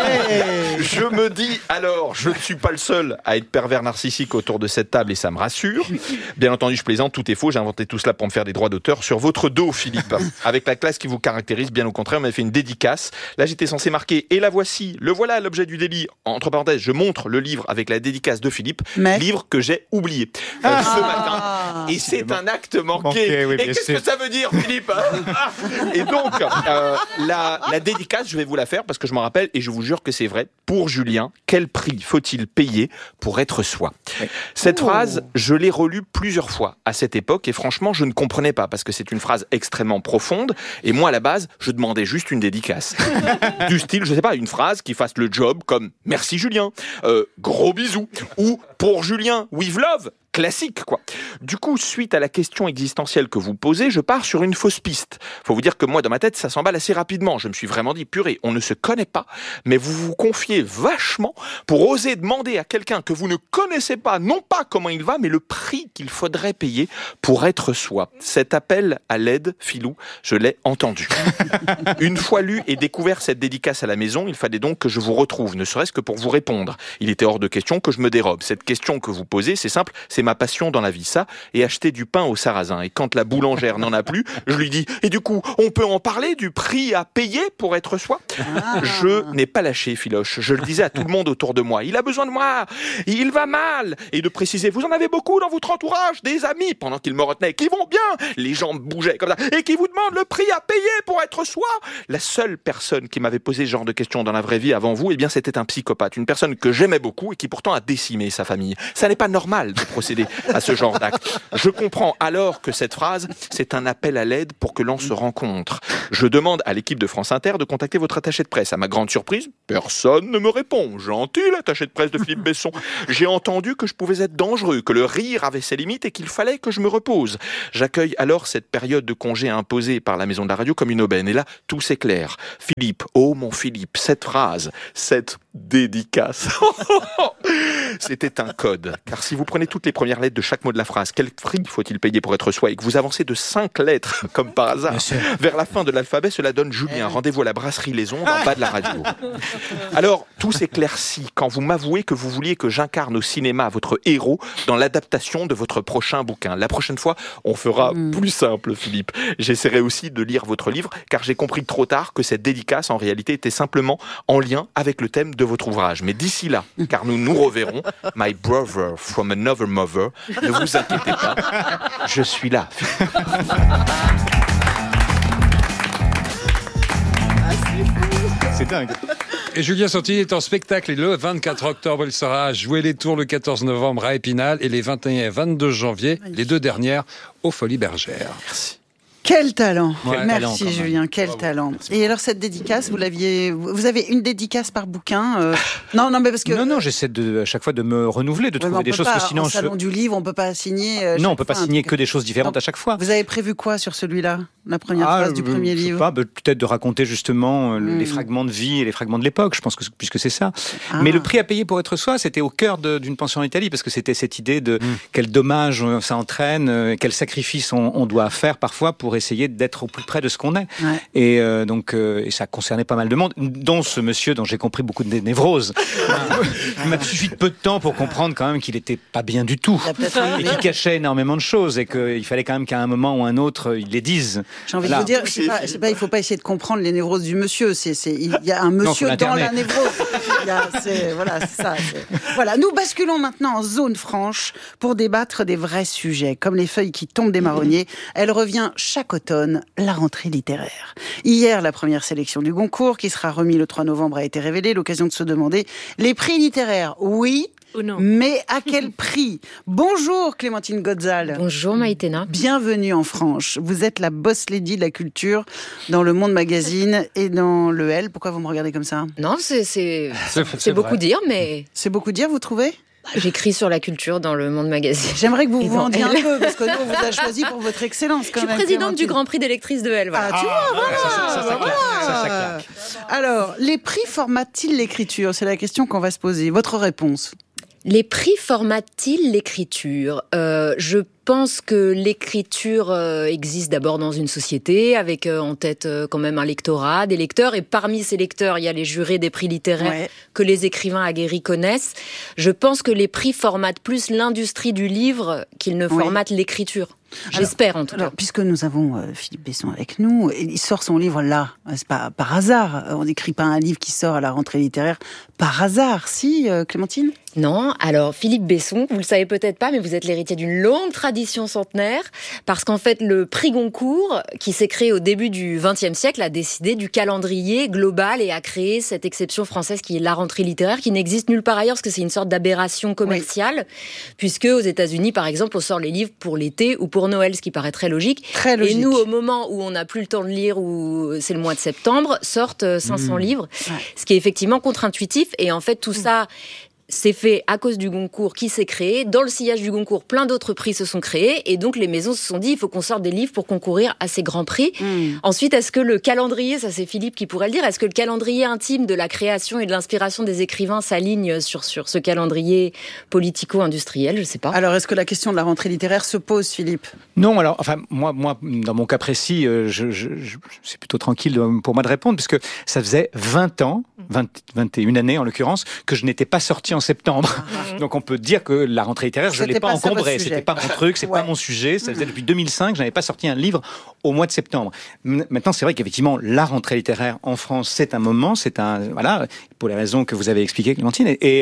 Speaker 22: Hey. Je me dis, alors, je ne suis pas le seul à être pervers narcissique autour de cette table, et ça me rassure. Bien entendu, je plaisante, tout est faux, j'ai inventé tout cela pour me faire des droits d'auteur sur votre dos, Philippe. Avec la classe qui vous caractérise, bien au contraire, on m'avait fait une dédicace. Là, j'étais censé marquer, et la voici, le voilà l'objet du délit. Entre parenthèses, je montre le livre avec la dédicace de Philippe, Mais... livre que j'ai oublié euh, ah. ce matin. Et c'est un acte manqué. manqué oui, et qu'est-ce sûr. que ça veut dire, Philippe? Et donc, euh, la, la dédicace, je vais vous la faire parce que je m'en rappelle, et je vous jure que c'est vrai. Pour Julien, quel prix faut-il payer pour être soi? Oui. Cette oh. phrase, je l'ai relue plusieurs fois à cette époque, et franchement, je ne comprenais pas, parce que c'est une phrase extrêmement profonde, et moi, à la base, je demandais juste une dédicace. Du style, je sais pas, une phrase qui fasse le job comme « Merci Julien euh, »,« Gros bisous » ou « Pour Julien, with love ». Classique, quoi. Du coup, suite à la question existentielle que vous posez, je pars sur une fausse piste. Faut vous dire que moi, dans ma tête, ça s'emballe assez rapidement. Je me suis vraiment dit, purée, on ne se connaît pas, mais vous vous confiez vachement pour oser demander à quelqu'un que vous ne connaissez pas, non pas comment il va, mais le prix qu'il faudrait payer pour être soi. Cet appel à l'aide, Philou, je l'ai entendu. Une fois lu et découvert cette dédicace à la maison, il fallait donc que je vous retrouve, ne serait-ce que pour vous répondre. Il était hors de question que je me dérobe. Cette question que vous posez, c'est simple, c'est ma passion dans la vie, ça, et acheter du pain au sarrasin. Et quand la boulangère n'en a plus, je lui dis, et du coup, on peut en parler du prix à payer pour être soi? Ah. Je n'ai pas lâché, Philoche. Je le disais à tout le monde autour de moi. Il a besoin de moi. Il va mal. Et de préciser, vous en avez beaucoup dans votre entourage, des amis, pendant qu'il me retenait, qui vont bien. Les jambes bougeaient comme ça. Et qui vous demandent le prix à payer pour être soi. La seule personne qui m'avait posé ce genre de questions dans la vraie vie avant vous, eh bien, c'était un psychopathe. Une personne que j'aimais beaucoup et qui pourtant a décimé sa famille. Ça n'est pas normal de procéder à ce genre d'acte. Je comprends alors que cette phrase, c'est un appel à l'aide pour que l'on se rencontre. Je demande à l'équipe de France Inter de contacter votre attaché de presse. À ma grande surprise, personne ne me répond. Gentil, l'attaché de presse de Philippe Besson. J'ai entendu que je pouvais être dangereux, que le rire avait ses limites et qu'il fallait que je me repose. J'accueille alors cette période de congé imposée par la maison de la radio comme une aubaine. Et là, tout s'éclaire. Philippe, oh mon Philippe, cette phrase, cette dédicace, c'était un code. Car si vous prenez toutes les premières lettres de chaque mot de la phrase, quel prix faut-il payer pour être soi, et que vous avancez de cinq lettres, comme par hasard, vers la fin de l'alphabet, cela donne Julien. Rendez-vous à la brasserie Les Ondes, en bas de la radio. Alors, tout s'éclaircit quand vous m'avouez que vous vouliez que j'incarne au cinéma votre héros dans l'adaptation de votre prochain bouquin. La prochaine fois, on fera mm. plus simple, Philippe. J'essaierai aussi de lire votre livre, car j'ai compris trop tard que cette dédicace, en réalité, était simplement en lien avec le thème de votre ouvrage. Mais d'ici là, car nous nous reverrons, My brother from another mother, ne vous inquiétez pas, je suis là.
Speaker 2: C'est dingue.
Speaker 6: Et Julien Santini est en spectacle et le vingt-quatre octobre, il sera à Jouer les Tours le quatorze novembre à Épinal et les vingt et un et vingt-deux janvier, les deux dernières, aux Folies Bergères.
Speaker 22: Merci.
Speaker 1: Quel talent.
Speaker 2: Ouais,
Speaker 1: Merci
Speaker 2: talent,
Speaker 1: Julien, quel Bravo. talent. Et alors cette dédicace, vous l'aviez, vous avez une dédicace par bouquin euh... Non, non, mais parce que
Speaker 2: non, non, j'essaie de à chaque fois de me renouveler, de ouais, trouver des choses
Speaker 1: pas,
Speaker 2: que sinon
Speaker 1: en salon
Speaker 2: je...
Speaker 1: du livre, on peut pas signer. Euh,
Speaker 2: non, on peut pas
Speaker 1: fin,
Speaker 2: signer que des choses différentes
Speaker 1: non.
Speaker 2: à chaque fois.
Speaker 1: Vous avez prévu quoi sur celui-là, la première
Speaker 2: ah,
Speaker 1: phrase du
Speaker 2: euh,
Speaker 1: premier
Speaker 2: je
Speaker 1: livre?
Speaker 2: sais pas, peut-être de raconter justement euh,
Speaker 1: mm.
Speaker 2: les fragments de vie et les fragments de l'époque. Je pense que puisque c'est ça. Ah. Mais le prix à payer pour être soi, c'était au cœur de, d'une pension en Italie, parce que c'était cette idée de mm. quel dommage ça entraîne, euh, quel sacrifice on, on doit faire parfois pour essayer d'être au plus près de ce qu'on est. Ouais. Et euh, donc, euh, et ça concernait pas mal de monde, dont ce monsieur dont j'ai compris beaucoup de névroses. Il m'a suffi de peu de temps pour comprendre quand même qu'il était pas bien du tout et qu'il cachait énormément de choses et qu'il fallait quand même qu'à un moment ou un autre il les dise.
Speaker 1: J'ai envie
Speaker 2: Voilà.
Speaker 1: de vous dire, c'est pas, c'est pas, il faut pas essayer de comprendre les névroses du monsieur. C'est, c'est, il y a un monsieur
Speaker 2: Non,
Speaker 1: dans la névrose. Il y a, c'est, voilà, c'est ça. C'est... Voilà, nous basculons maintenant en zone franche pour débattre des vrais sujets, comme les feuilles qui tombent des marronniers. Elle revient chaque automne, la rentrée littéraire. Hier, la première sélection du Goncourt, qui sera remis le trois novembre, a été révélée. L'occasion de se demander les prix littéraires. Oui.
Speaker 21: Ou non.
Speaker 1: Mais à quel prix ? Bonjour Clémentine Godzal.
Speaker 3: Bonjour Maïtena.
Speaker 1: Bienvenue en Franche. Vous êtes la boss lady de la culture dans le Monde Magazine et dans le L. Pourquoi vous me regardez comme ça ?
Speaker 3: Non, c'est, c'est,
Speaker 6: C'est,
Speaker 3: c'est,
Speaker 6: c'est
Speaker 3: beaucoup
Speaker 6: vrai.
Speaker 3: dire, mais...
Speaker 1: C'est beaucoup dire, vous trouvez ?
Speaker 3: Bah, j'écris sur la culture dans le Monde Magazine.
Speaker 1: J'aimerais que vous
Speaker 3: Et
Speaker 1: vous
Speaker 3: dans
Speaker 1: vendiez un
Speaker 3: Elle.
Speaker 1: peu, parce que nous, on vous a choisi pour votre excellence quand
Speaker 3: Je suis
Speaker 1: même.
Speaker 3: présidente
Speaker 1: Clémentine.
Speaker 3: du Grand Prix des lectrices de L. Voilà.
Speaker 1: Ah, tu vois, voilà,
Speaker 2: ça, ça, ça, ça claque, ça, ça
Speaker 1: voilà.
Speaker 2: claque.
Speaker 1: Alors, les prix formatent-ils l'écriture ? C'est la question qu'on va se poser. Votre réponse ?
Speaker 3: Les prix formatent-ils l'écriture ? euh, Je pense que l'écriture euh, existe d'abord dans une société, avec euh, en tête euh, quand même un lectorat, des lecteurs, et parmi ces lecteurs, il y a les jurés des prix littéraires
Speaker 1: Ouais.
Speaker 3: que les écrivains aguerris connaissent. Je pense que les prix formatent plus l'industrie du livre qu'ils ne
Speaker 1: Oui.
Speaker 3: formatent l'écriture. J'espère en tout
Speaker 1: Alors,
Speaker 3: cas.
Speaker 1: puisque nous avons euh, Philippe Besson avec nous, il sort son livre là, c'est pas par hasard. On n'écrit pas un livre qui sort à la rentrée littéraire par hasard, si, euh, Clémentine ?
Speaker 3: Non, alors Philippe Besson, vous le savez peut-être pas, mais vous êtes l'héritier d'une longue tradition centenaire, parce qu'en fait le prix Goncourt, qui s'est créé au début du vingtième siècle, a décidé du calendrier global et a créé cette exception française qui est la rentrée littéraire, qui n'existe nulle part ailleurs, parce que c'est une sorte d'aberration commerciale, oui. puisque aux États-Unis, par exemple, on sort les livres pour l'été ou pour Noël, ce qui paraît très logique.
Speaker 1: Très logique.
Speaker 3: Et nous, au moment où on n'a plus le temps de lire, où c'est le mois de septembre, sortent cinq cents mmh. livres, ouais. ce qui est effectivement contre-intuitif. Et en fait, tout mmh. ça... c'est fait à cause du Goncourt qui s'est créé. Dans le sillage du Goncourt, plein d'autres prix se sont créés. Et donc, les maisons se sont dit, il faut qu'on sorte des livres pour concourir à ces grands prix. Mmh. Ensuite, est-ce que le calendrier, ça c'est Philippe qui pourrait le dire, est-ce que le calendrier intime de la création et de l'inspiration des écrivains s'aligne sur, sur ce calendrier politico-industriel ? Je ne sais pas.
Speaker 1: Alors, est-ce que la question de la rentrée littéraire se pose, Philippe ?
Speaker 2: Non, alors, enfin, moi, moi, dans mon cas précis, je, je, je, c'est plutôt tranquille pour moi de répondre, puisque ça faisait vingt ans, vingt, vingt et une années en l'occurrence, que je n'étais pas sorti en septembre. Mmh. Donc on peut dire que la rentrée littéraire, je ne l'ai pas, pas encombrée. C'était pas mon truc, c'est ouais. pas mon sujet. Ça faisait depuis deux mille cinq, je n'avais pas sorti un livre au mois de septembre. Maintenant, c'est vrai qu'effectivement, la rentrée littéraire en France, c'est un moment, c'est un voilà, pour les raisons que vous avez expliquées, Clémentine. Et, et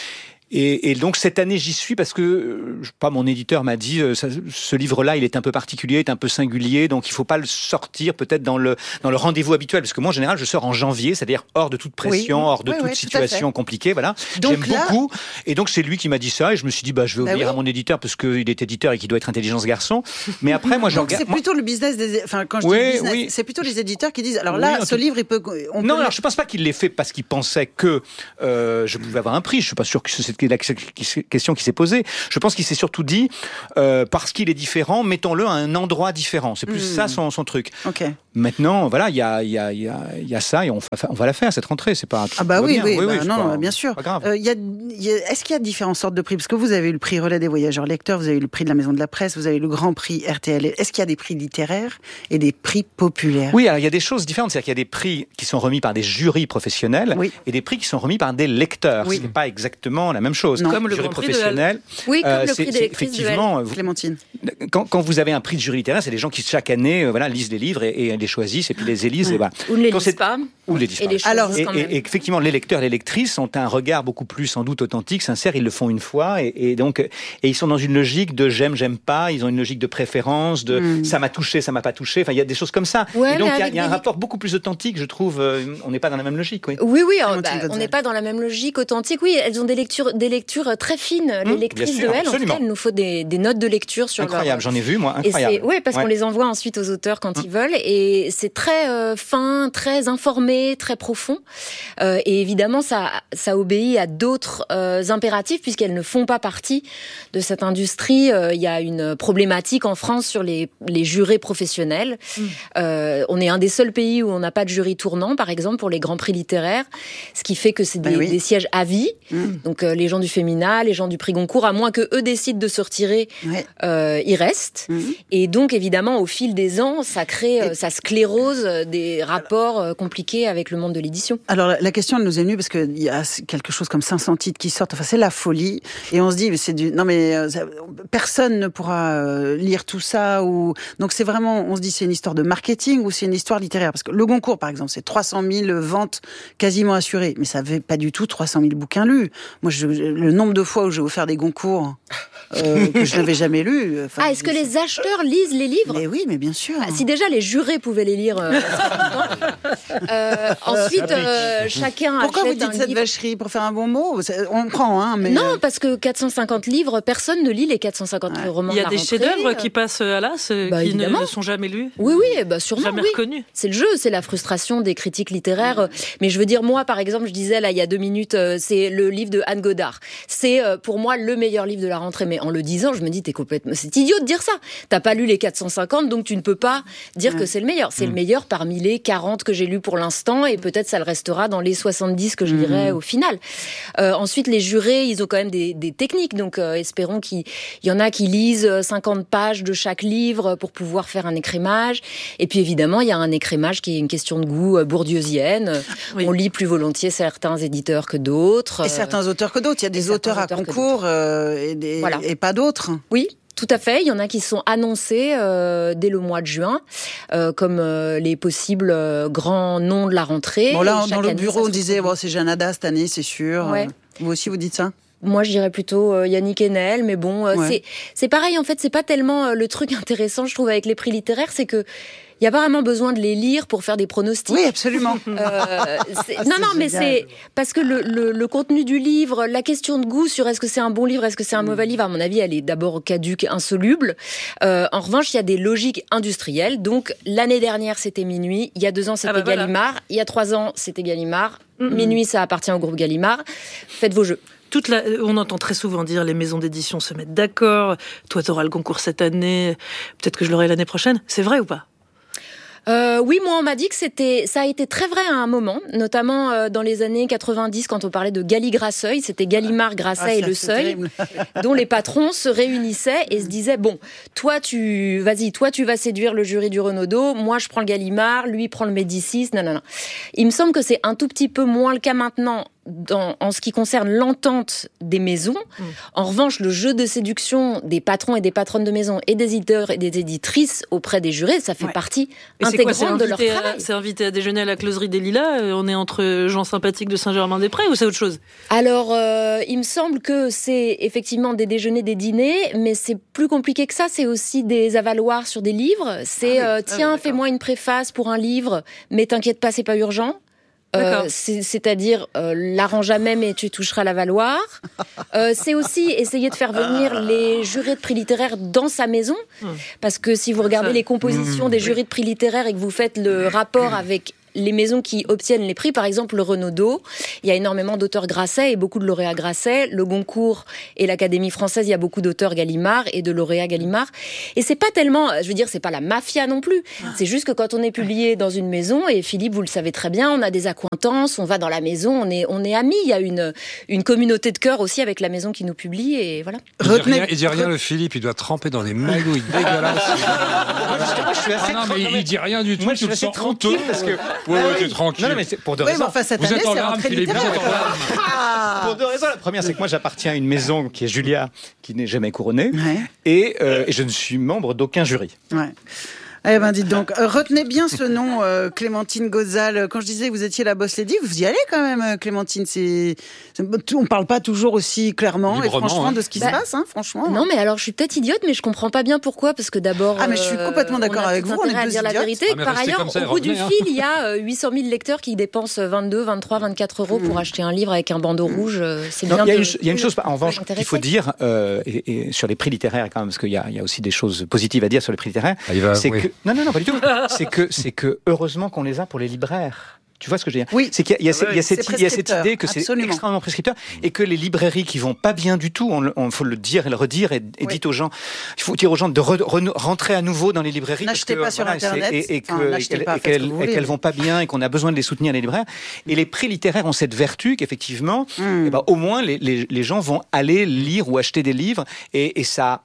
Speaker 2: Et, et donc cette année j'y suis parce que euh, je sais pas, mon éditeur m'a dit euh, ça, ce livre-là il est un peu particulier, est un peu singulier, donc il faut pas le sortir peut-être dans le dans le rendez-vous habituel, parce que moi en général je sors en janvier, c'est-à-dire hors de toute pression, oui, hors de oui, toute oui, situation compliquée, voilà. Donc j'aime là... beaucoup, et donc c'est lui qui m'a dit ça, et je me suis dit bah je vais obéir bah oui. à mon éditeur parce qu'il est éditeur et qu'il doit être intelligent ce garçon. Mais après moi je
Speaker 1: donc
Speaker 2: regarde.
Speaker 1: C'est plutôt le business des, enfin quand je
Speaker 2: oui,
Speaker 1: dis business,
Speaker 2: oui.
Speaker 1: c'est plutôt les éditeurs qui disent alors là oui, ce livre il peut. On
Speaker 2: non,
Speaker 1: peut
Speaker 2: alors je pense pas qu'il l'ait fait parce qu'il pensait que euh, je pouvais avoir un prix. Je suis pas sûr que c'est la question qui s'est posée. Je pense qu'il s'est surtout dit, euh, parce qu'il est différent, mettons-le à un endroit différent. C'est plus mmh. ça son, son truc.
Speaker 1: Okay.
Speaker 2: Maintenant, voilà, il y a, y, a, y, a, y a ça et on, fa, on va la faire, cette rentrée. C'est pas.
Speaker 1: Ah bah oui, oui,
Speaker 2: oui,
Speaker 1: bah
Speaker 2: oui,
Speaker 1: non,
Speaker 2: pas,
Speaker 1: bien sûr.
Speaker 2: Pas grave.
Speaker 1: Euh, y a, y a, est-ce qu'il y a différentes sortes de prix ? Parce que vous avez eu le prix Relais des voyageurs lecteurs, vous avez eu le prix de la Maison de la Presse, vous avez eu le Grand Prix R T L. Est-ce qu'il y a des prix littéraires et des prix populaires ?
Speaker 2: Oui, alors il y a des choses différentes. C'est-à-dire qu'il y a des prix qui sont remis par des jurys professionnels oui. et des prix qui sont remis par des lecteurs. Oui. Ce n'est pas exactement la même chose.
Speaker 1: Non.
Speaker 2: Comme le jury professionnel.
Speaker 3: Oui, comme
Speaker 2: euh,
Speaker 3: le prix des lectrices
Speaker 2: effectivement,
Speaker 3: de
Speaker 2: vous,
Speaker 1: Clémentine.
Speaker 2: Quand, quand vous avez un prix de jury littéraire, c'est des gens qui chaque année, euh, voilà, lisent les livres et, et les choisissent et puis les élisent. Ouais. Et voilà.
Speaker 3: Ou ne les lisent pas.
Speaker 2: Ou les lisent
Speaker 3: et
Speaker 2: pas.
Speaker 3: Les
Speaker 2: Alors, et,
Speaker 3: quand même.
Speaker 2: Et, et effectivement, les lecteurs, les lectrices ont un regard beaucoup plus, sans doute, authentique, sincère. Ils le font une fois et, et donc, et ils sont dans une logique de j'aime, j'aime pas. Ils ont une logique de préférence, de mm. ça m'a touché, ça m'a pas touché. Enfin, il y a des choses comme ça.
Speaker 3: Ouais,
Speaker 2: et donc, il y a, y a un
Speaker 3: des...
Speaker 2: rapport beaucoup plus authentique, je trouve. Euh, on n'est pas dans la même logique, oui.
Speaker 3: Oui, oui. Alors, bah, on n'est pas dans la même logique authentique. Oui, elles ont des lectures, des lectures très fines. Mmh, les lectrices
Speaker 2: sûr,
Speaker 3: de L,
Speaker 2: absolument.
Speaker 3: en tout cas, il nous faut des, des notes de lecture sur
Speaker 2: incroyable,
Speaker 3: leur...
Speaker 2: j'en ai vu moi, incroyable.
Speaker 3: Oui, parce ouais. qu'on les envoie ensuite aux auteurs quand mmh. ils veulent, et c'est très euh, fin, très informé, très profond. Euh, et évidemment, ça, ça obéit à d'autres euh, impératifs puisqu'elles ne font pas partie de cette industrie. Il euh, y a une problématique en France sur les, les jurés professionnels. Mmh. Euh, on est un des seuls pays où on n'a pas de jury tournant, par exemple pour les grands prix littéraires, ce qui fait que c'est des, ben oui. des sièges à vie. Mmh. Donc euh, les gens du Fémina, les gens du prix Goncourt, à moins que eux décident de se retirer, ouais. euh, ils restent. Mmh. Et donc évidemment, au fil des ans, ça crée, et... ça se sclérose des rapports compliqués avec le monde de l'édition.
Speaker 1: Alors la question elle nous est venue parce qu'il y a quelque chose comme cinq cents titres qui sortent, enfin c'est la folie, et on se dit mais c'est du non mais euh, personne ne pourra euh, lire tout ça, ou donc c'est vraiment, on se dit c'est une histoire de marketing ou c'est une histoire littéraire, parce que le Goncourt par exemple c'est trois cent mille ventes quasiment assurées, mais ça fait pas du tout trois cent mille bouquins lus. Moi je, le nombre de fois où j'ai offert des Goncourt euh, que je n'avais jamais lus.
Speaker 3: Ah, est-ce que les acheteurs lisent les livres?
Speaker 1: Mais oui, mais bien sûr.
Speaker 3: Ah, si déjà les jurés pouvaient les lire. Euh, euh, ensuite, euh, chacun
Speaker 1: Pourquoi
Speaker 3: achète
Speaker 1: vous dites
Speaker 3: un
Speaker 1: cette
Speaker 3: livre.
Speaker 1: vacherie pour faire un bon mot? On prend, hein, mais
Speaker 3: non, parce que quatre cent cinquante livres, personne ne lit les quatre cent cinquante ouais. romans.
Speaker 21: Il y a
Speaker 3: de
Speaker 21: des
Speaker 3: rentrée.
Speaker 21: chefs-d'œuvre qui passent à l'as,
Speaker 3: bah,
Speaker 21: qui
Speaker 3: évidemment.
Speaker 21: ne sont jamais lus.
Speaker 3: Oui, oui, bah sûrement.
Speaker 21: Jamais
Speaker 3: oui.
Speaker 21: reconnus.
Speaker 3: C'est le jeu, c'est la frustration des critiques littéraires. Mmh. Mais je veux dire, moi, par exemple, je disais là il y a deux minutes, euh, c'est le livre de Anne Godard. C'est euh, pour moi le meilleur livre de la rentrée. Mais en le disant, je me dis, t'es complètement, c'est idiot de dire ça. T'as pas lu les quatre cent cinquante, donc tu ne peux pas dire mmh. que c'est le meilleur. C'est mmh. le meilleur parmi les quarante que j'ai lus pour l'instant, et peut-être ça le restera dans les soixante-dix que je lirai mmh. au final. Euh, ensuite, les jurés, ils ont quand même des, des techniques, donc euh, espérons qu'il y en a qui lisent cinquante pages de chaque livre pour pouvoir faire un écrémage. Et puis évidemment, il y a un écrémage qui est une question de goût bourdieusienne. Oui. On lit plus volontiers certains éditeurs que d'autres.
Speaker 1: Et certains auteurs que d'autres. Il y a des auteurs, auteurs à concours euh, et, des,
Speaker 3: voilà.
Speaker 1: et pas d'autres.
Speaker 3: Oui. Tout à fait, il y en a qui sont annoncés euh, dès le mois de juin, euh, comme euh, les possibles euh, grands noms de la rentrée.
Speaker 1: Bon là, dans le année, bureau, on disait bon, c'est Janada cette année, c'est sûr.
Speaker 3: Ouais.
Speaker 1: Vous aussi, vous dites ça?
Speaker 3: Moi, je dirais plutôt euh, Yannick Enel, mais bon, euh,
Speaker 1: ouais.
Speaker 3: c'est c'est pareil. En fait, c'est pas tellement euh, le truc intéressant, je trouve, avec les prix littéraires, c'est que il y a pas vraiment besoin de les lire pour faire des pronostics.
Speaker 1: Oui, absolument.
Speaker 3: Euh, c'est... Non, non, mais c'est parce que le, le, le contenu du livre, la question de goût sur est-ce que c'est un bon livre, est-ce que c'est un mmh. mauvais livre, à mon avis, elle est d'abord caduque, insoluble. Euh, en revanche, il y a des logiques industrielles. Donc, l'année dernière, c'était Minuit. Il y a deux ans, c'était ah bah Gallimard. Voilà. Il y a trois ans, c'était Gallimard. Mmh. Minuit, ça appartient au groupe Gallimard. Faites vos jeux.
Speaker 21: Toute la, on entend très souvent dire les maisons d'édition se mettent d'accord. Toi, tu auras le concours cette année. Peut-être que je l'aurai l'année prochaine. C'est vrai ou pas?
Speaker 3: Euh, oui, moi on m'a dit que c'était, ça a été très vrai à un moment, notamment euh, dans les années quatre-vingt-dix quand on parlait de Galli-Grasseuil, c'était Gallimard, Grasset ah, et Le Seuil, dont les patrons se réunissaient et se disaient bon, toi tu, vas-y, toi tu vas séduire le jury du Renaudot, moi je prends le Gallimard, lui prend le Médicis, non non non. Il me semble que c'est un tout petit peu moins le cas maintenant. Dans, en ce qui concerne l'entente des maisons. Mmh. En revanche, le jeu de séduction des patrons et des patronnes de maisons et des éditeurs et des éditrices auprès des jurés, ça fait ouais. partie et intégrante
Speaker 21: quoi,
Speaker 3: de leur travail.
Speaker 21: À, c'est invité à déjeuner à la closerie des Lilas, on est entre gens sympathiques de Saint-Germain-des-Prés ou c'est autre chose?
Speaker 3: Alors, euh, il me semble que c'est effectivement des déjeuners, des dîners, mais c'est plus compliqué que ça, c'est aussi des avaloirs sur des livres. C'est, ah oui. euh, tiens, ah oui, fais-moi une préface pour un livre, mais t'inquiète pas, c'est pas urgent. Euh, c'est, c'est-à-dire euh, l'arrange à même et tu toucheras la valoir. Euh, c'est aussi essayer de faire venir les jurés de prix littéraires dans sa maison, parce que si vous regardez les compositions des jurys de prix littéraires et que vous faites le rapport avec les maisons qui obtiennent les prix, par exemple le Renaudot, il y a énormément d'auteurs Grasset et beaucoup de lauréats Grasset. Le Goncourt et l'Académie française, il y a beaucoup d'auteurs Gallimard et de lauréats Gallimard. Et c'est pas tellement, je veux dire, c'est pas la mafia non plus. C'est juste que quand on est publié dans une maison, et Philippe, vous le savez très bien, on a des accointances, on va dans la maison, on est, on est amis. Il y a une, une communauté de cœur aussi avec la maison qui nous publie et voilà.
Speaker 6: Il dit rien, il dit rien le Philippe, il doit tremper dans des magouilles dégueulasses.
Speaker 2: Moi, je suis assez
Speaker 6: ah non, mais il, il dit rien du tout.
Speaker 2: Moi, je suis assez tranquille parce que.
Speaker 6: Ouais, ouais, t'es tranquille.
Speaker 2: Non, non, mais c'est pour deux
Speaker 1: oui,
Speaker 2: raisons.
Speaker 1: Enfin, cette
Speaker 6: vous
Speaker 1: année,
Speaker 6: êtes en
Speaker 1: c'est
Speaker 6: larmes, Philippe, vous êtes en larmes.
Speaker 1: Ah
Speaker 2: pour deux raisons. La première, c'est que moi, j'appartiens à une maison qui est Julia, qui n'est jamais couronnée,
Speaker 1: ouais.
Speaker 2: et, euh, et je ne suis membre d'aucun jury.
Speaker 1: Ouais. Eh ben, dites donc, euh, retenez bien ce nom, euh, Clémentine Gozal. Quand je disais que vous étiez la boss lady, vous y allez quand même, Clémentine. C'est, c'est on parle pas toujours aussi clairement
Speaker 6: librement,
Speaker 1: et franchement
Speaker 6: hein.
Speaker 1: de ce qui
Speaker 3: bah,
Speaker 1: se passe, hein, franchement.
Speaker 3: Non, mais alors je suis peut-être idiote, mais je comprends pas bien pourquoi, parce que d'abord.
Speaker 1: Ah, mais je suis complètement d'accord
Speaker 3: on a
Speaker 1: avec
Speaker 3: tout
Speaker 1: vous. On est
Speaker 3: à
Speaker 1: deux
Speaker 3: dire
Speaker 1: idiotes.
Speaker 3: la vérité.
Speaker 6: Ah,
Speaker 3: Par ailleurs,
Speaker 6: ça,
Speaker 3: au bout du
Speaker 6: revenez,
Speaker 3: fil, il y a euh, huit cent mille lecteurs qui dépensent vingt-deux, vingt-trois, vingt-quatre euros mmh. pour acheter un livre avec un bandeau mmh. rouge. C'est
Speaker 2: non,
Speaker 3: bien.
Speaker 2: Il y a
Speaker 3: de,
Speaker 2: une, il y a une chose, en revanche, qu'il faut
Speaker 3: intéressé.
Speaker 2: dire, euh, et, et sur les prix littéraires quand même, parce qu'il y a, il y a aussi des choses positives à dire sur les prix littéraires.
Speaker 6: Ah, va,
Speaker 2: c'est
Speaker 6: oui.
Speaker 2: que non, non, non, pas du tout. c'est que c'est que heureusement qu'on les a pour les libraires. Tu vois ce que je veux dire?
Speaker 1: Oui.
Speaker 2: C'est qu'il y a, il y a,
Speaker 1: oui,
Speaker 2: il y a, cette, il y a cette idée que
Speaker 1: absolument.
Speaker 2: c'est extrêmement prescripteur et que les librairies qui vont pas bien du tout, on, on faut le dire et le redire et, et oui. dites aux gens, il faut dire aux gens de re, re, rentrer à nouveau dans les librairies.
Speaker 1: N'achetez
Speaker 2: parce que,
Speaker 1: pas
Speaker 2: voilà,
Speaker 1: sur Internet.
Speaker 2: Et, et, que,
Speaker 1: enfin,
Speaker 2: et, qu'elles,
Speaker 1: pas,
Speaker 2: et, qu'elles, et qu'elles vont pas bien et qu'on a besoin de les soutenir les libraires. Et les prix littéraires ont cette vertu qu'effectivement, mm. eh ben, au moins les, les, les gens vont aller lire ou acheter des livres et, et ça.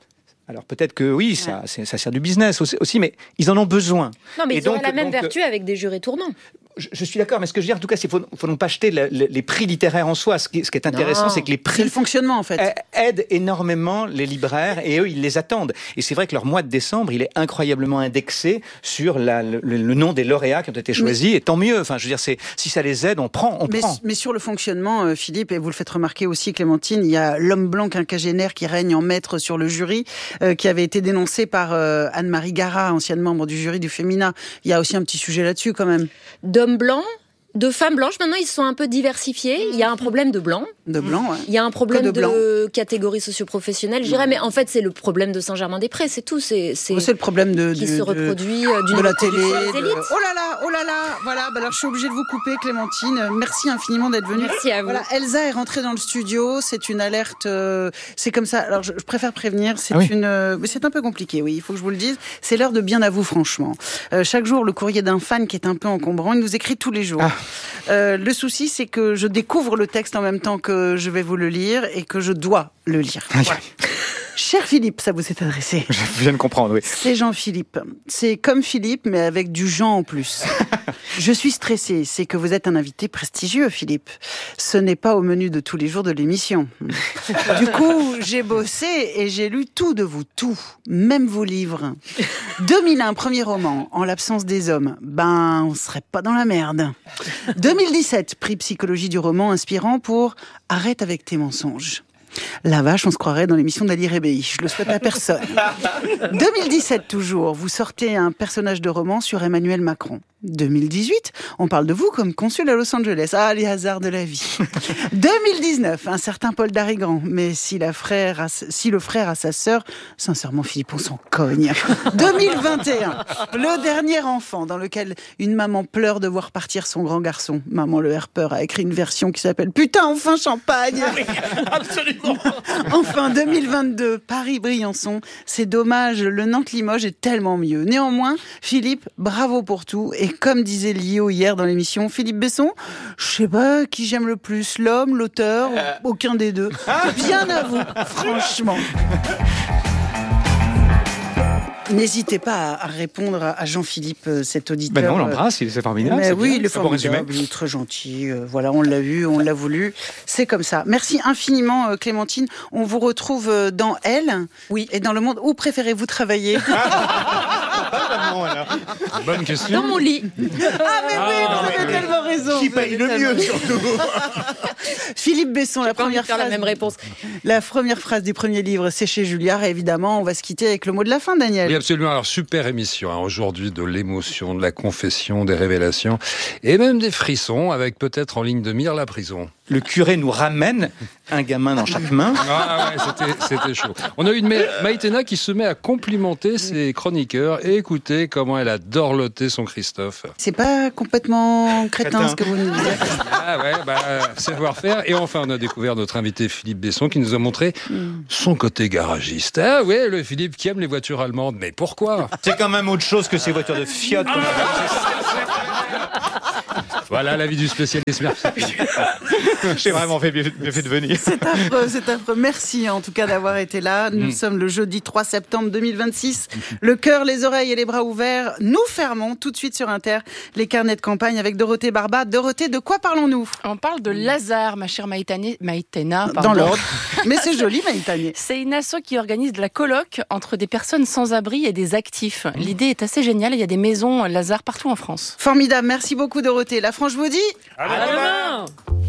Speaker 2: Alors peut-être que oui, ça, ouais. ça sert du business aussi, mais ils en ont besoin.
Speaker 3: Non, mais
Speaker 2: et
Speaker 3: ils
Speaker 2: donc,
Speaker 3: auraient la même
Speaker 2: donc,
Speaker 3: vertu avec des jurés tournants.
Speaker 2: Je, je suis d'accord, mais ce que je veux dire, en tout cas, il faut, faut donc pas acheter le, le, les prix littéraires en soi. Ce qui, ce qui est intéressant,
Speaker 1: non,
Speaker 2: c'est que les prix...
Speaker 1: C'est le fonctionnement, en fait.
Speaker 2: aident énormément les libraires et eux, ils les attendent. Et c'est vrai que leur mois de décembre, il est incroyablement indexé sur la, le, le nom des lauréats qui ont été choisis, mais, et tant mieux. Enfin, je veux dire, c'est, si ça les aide, on prend, on
Speaker 1: mais,
Speaker 2: prend.
Speaker 1: Mais sur le fonctionnement, euh, Philippe, et vous le faites remarquer aussi, Clémentine, il y a l'homme blanc quinquagénaire qui règne en maître sur le jury, euh, qui avait été dénoncé par euh, Anne-Marie Gara, ancienne membre du jury du Féminin. Il y a aussi un petit sujet là-dessus, quand même.
Speaker 3: D'hommes blancs, de femmes blanches, maintenant ils se sont un peu diversifiés. Il y a un problème de blanc.
Speaker 1: De blanc, ouais.
Speaker 3: Il y a un problème
Speaker 1: de,
Speaker 3: de,
Speaker 1: de
Speaker 3: catégorie socio-professionnelle, je dirais, mais en fait c'est le problème de Saint-Germain-des-Prés, c'est tout. C'est, c'est,
Speaker 1: c'est le problème de,
Speaker 3: qui
Speaker 1: de,
Speaker 3: se reproduit
Speaker 1: de,
Speaker 3: d'une
Speaker 1: de la télé. De...
Speaker 3: Oh
Speaker 1: là là, oh là là, voilà. Bah alors je suis obligée de vous couper, Clémentine. Merci infiniment d'être venue.
Speaker 3: Merci à vous.
Speaker 1: Voilà, Elsa est rentrée dans le studio. C'est une alerte. Euh, c'est comme ça. Alors je, je préfère prévenir. C'est ah oui. une. Euh, c'est un peu compliqué, oui. Il faut que je vous le dise. C'est l'heure de bien à vous, franchement. Euh, chaque jour, le courrier d'un fan qui est un peu encombrant. Il nous écrit tous les jours. Ah. Euh, le souci, c'est que je découvre le texte en même temps que je vais vous le lire et que je dois le lire. Voilà. Cher Philippe, ça vous est adressé.
Speaker 2: Je viens de comprendre, oui.
Speaker 1: C'est Jean-Philippe. C'est comme Philippe, mais avec du Jean en plus. Je suis stressée. C'est que vous êtes un invité prestigieux, Philippe. Ce n'est pas au menu de tous les jours de l'émission. Du coup, j'ai bossé et j'ai lu tout de vous, tout. Même vos livres. deux mille un, premier roman, En l'absence des hommes. Ben, on serait pas dans la merde. deux mille dix-sept, prix psychologie du roman inspirant pour Arrête avec tes mensonges. La vache, on se croirait dans l'émission d'Ali Rébéi. Je le souhaite à personne. deux mille dix-sept toujours, vous sortez un personnage de roman sur Emmanuel Macron. deux mille dix-huit, on parle de vous comme consul à Los Angeles. Ah, les hasards de la vie. deux mille dix-neuf, un certain Paul Darigrand. Mais si, la frère a, si le frère a sa sœur, sincèrement, Philippe, on s'en cogne. deux mille vingt et un, le dernier enfant dans lequel une maman pleure de voir partir son grand garçon. Maman le Herpeur a écrit une version qui s'appelle « Putain, enfin champagne !»
Speaker 4: Absolument.
Speaker 1: Enfin, deux mille vingt-deux, Paris-Briançon. C'est dommage, le Nantes-Limoges est tellement mieux. Néanmoins, Philippe, bravo pour tout. Et comme disait Lio hier dans l'émission, Philippe Besson, je sais pas qui j'aime le plus, l'homme, l'auteur, euh... aucun des deux. Bien à vous, franchement. N'hésitez pas à répondre à Jean-Philippe, cet auditeur.
Speaker 2: Ben non, on l'embrasse, il est formidable.
Speaker 1: Mais
Speaker 2: c'est
Speaker 1: oui,
Speaker 2: bien,
Speaker 1: il est formidable, il est très gentil. Euh, voilà, on l'a vu, on l'a voulu. C'est comme ça. Merci infiniment, euh, Clémentine. On vous retrouve euh, dans Elle.
Speaker 3: Oui.
Speaker 1: Et dans Le Monde. Où préférez-vous travailler?
Speaker 6: Bonne question.
Speaker 3: Dans mon lit.
Speaker 1: Ah, mais ah, oui, vous avez mais tellement oui. raison.
Speaker 4: Qui paye le mieux, surtout.
Speaker 1: Philippe Besson, la première
Speaker 3: phrase. La même réponse.
Speaker 1: La première phrase du premier livre, c'est chez Julliard. Et évidemment, on va se quitter avec le mot de la fin, Daniel.
Speaker 6: Oui, absolument. Alors, super émission, hein, aujourd'hui, de l'émotion, de la confession, des révélations, et même des frissons, avec peut-être en ligne de mire la prison.
Speaker 2: Le curé nous ramène un gamin dans chaque main.
Speaker 6: Ah ouais, c'était, c'était chaud. On a une Maïtena qui se met à complimenter ses chroniqueurs et écoutez comment elle a dorloté son Christophe.
Speaker 1: C'est pas complètement crétin, ce que vous nous dites.
Speaker 6: Ah ouais, bah, savoir-faire. Et enfin, on a découvert notre invité Philippe Besson qui nous a montré son côté garagiste. Ah ouais, le Philippe qui aime les voitures allemandes. Mais pourquoi?
Speaker 2: C'est quand même autre chose que ces voitures de Fiat.
Speaker 6: Voilà l'avis du spécialiste. Merci.
Speaker 2: J'ai vraiment fait bien fait de venir.
Speaker 1: C'est affreux, c'est affreux. Merci en tout cas d'avoir été là. Nous
Speaker 2: Mm.
Speaker 1: sommes le jeudi trois septembre deux mille vingt-six. Le cœur, les oreilles et les bras ouverts. Nous fermons tout de suite sur Inter les carnets de campagne avec Dorothée Barba. Dorothée, de quoi parlons-nous?
Speaker 5: On parle de Lazare, ma chère Maïtane- Maïtena.
Speaker 1: Dans
Speaker 5: pardon.
Speaker 1: l'ordre. Mais c'est joli, Maïtane.
Speaker 5: C'est une asso qui organise de la coloc entre des personnes sans abri et des actifs. L'idée est assez géniale. Il y a des maisons Lazare partout en France.
Speaker 1: Formidable. Merci beaucoup, Dorothée. La France vous dit
Speaker 5: À demain.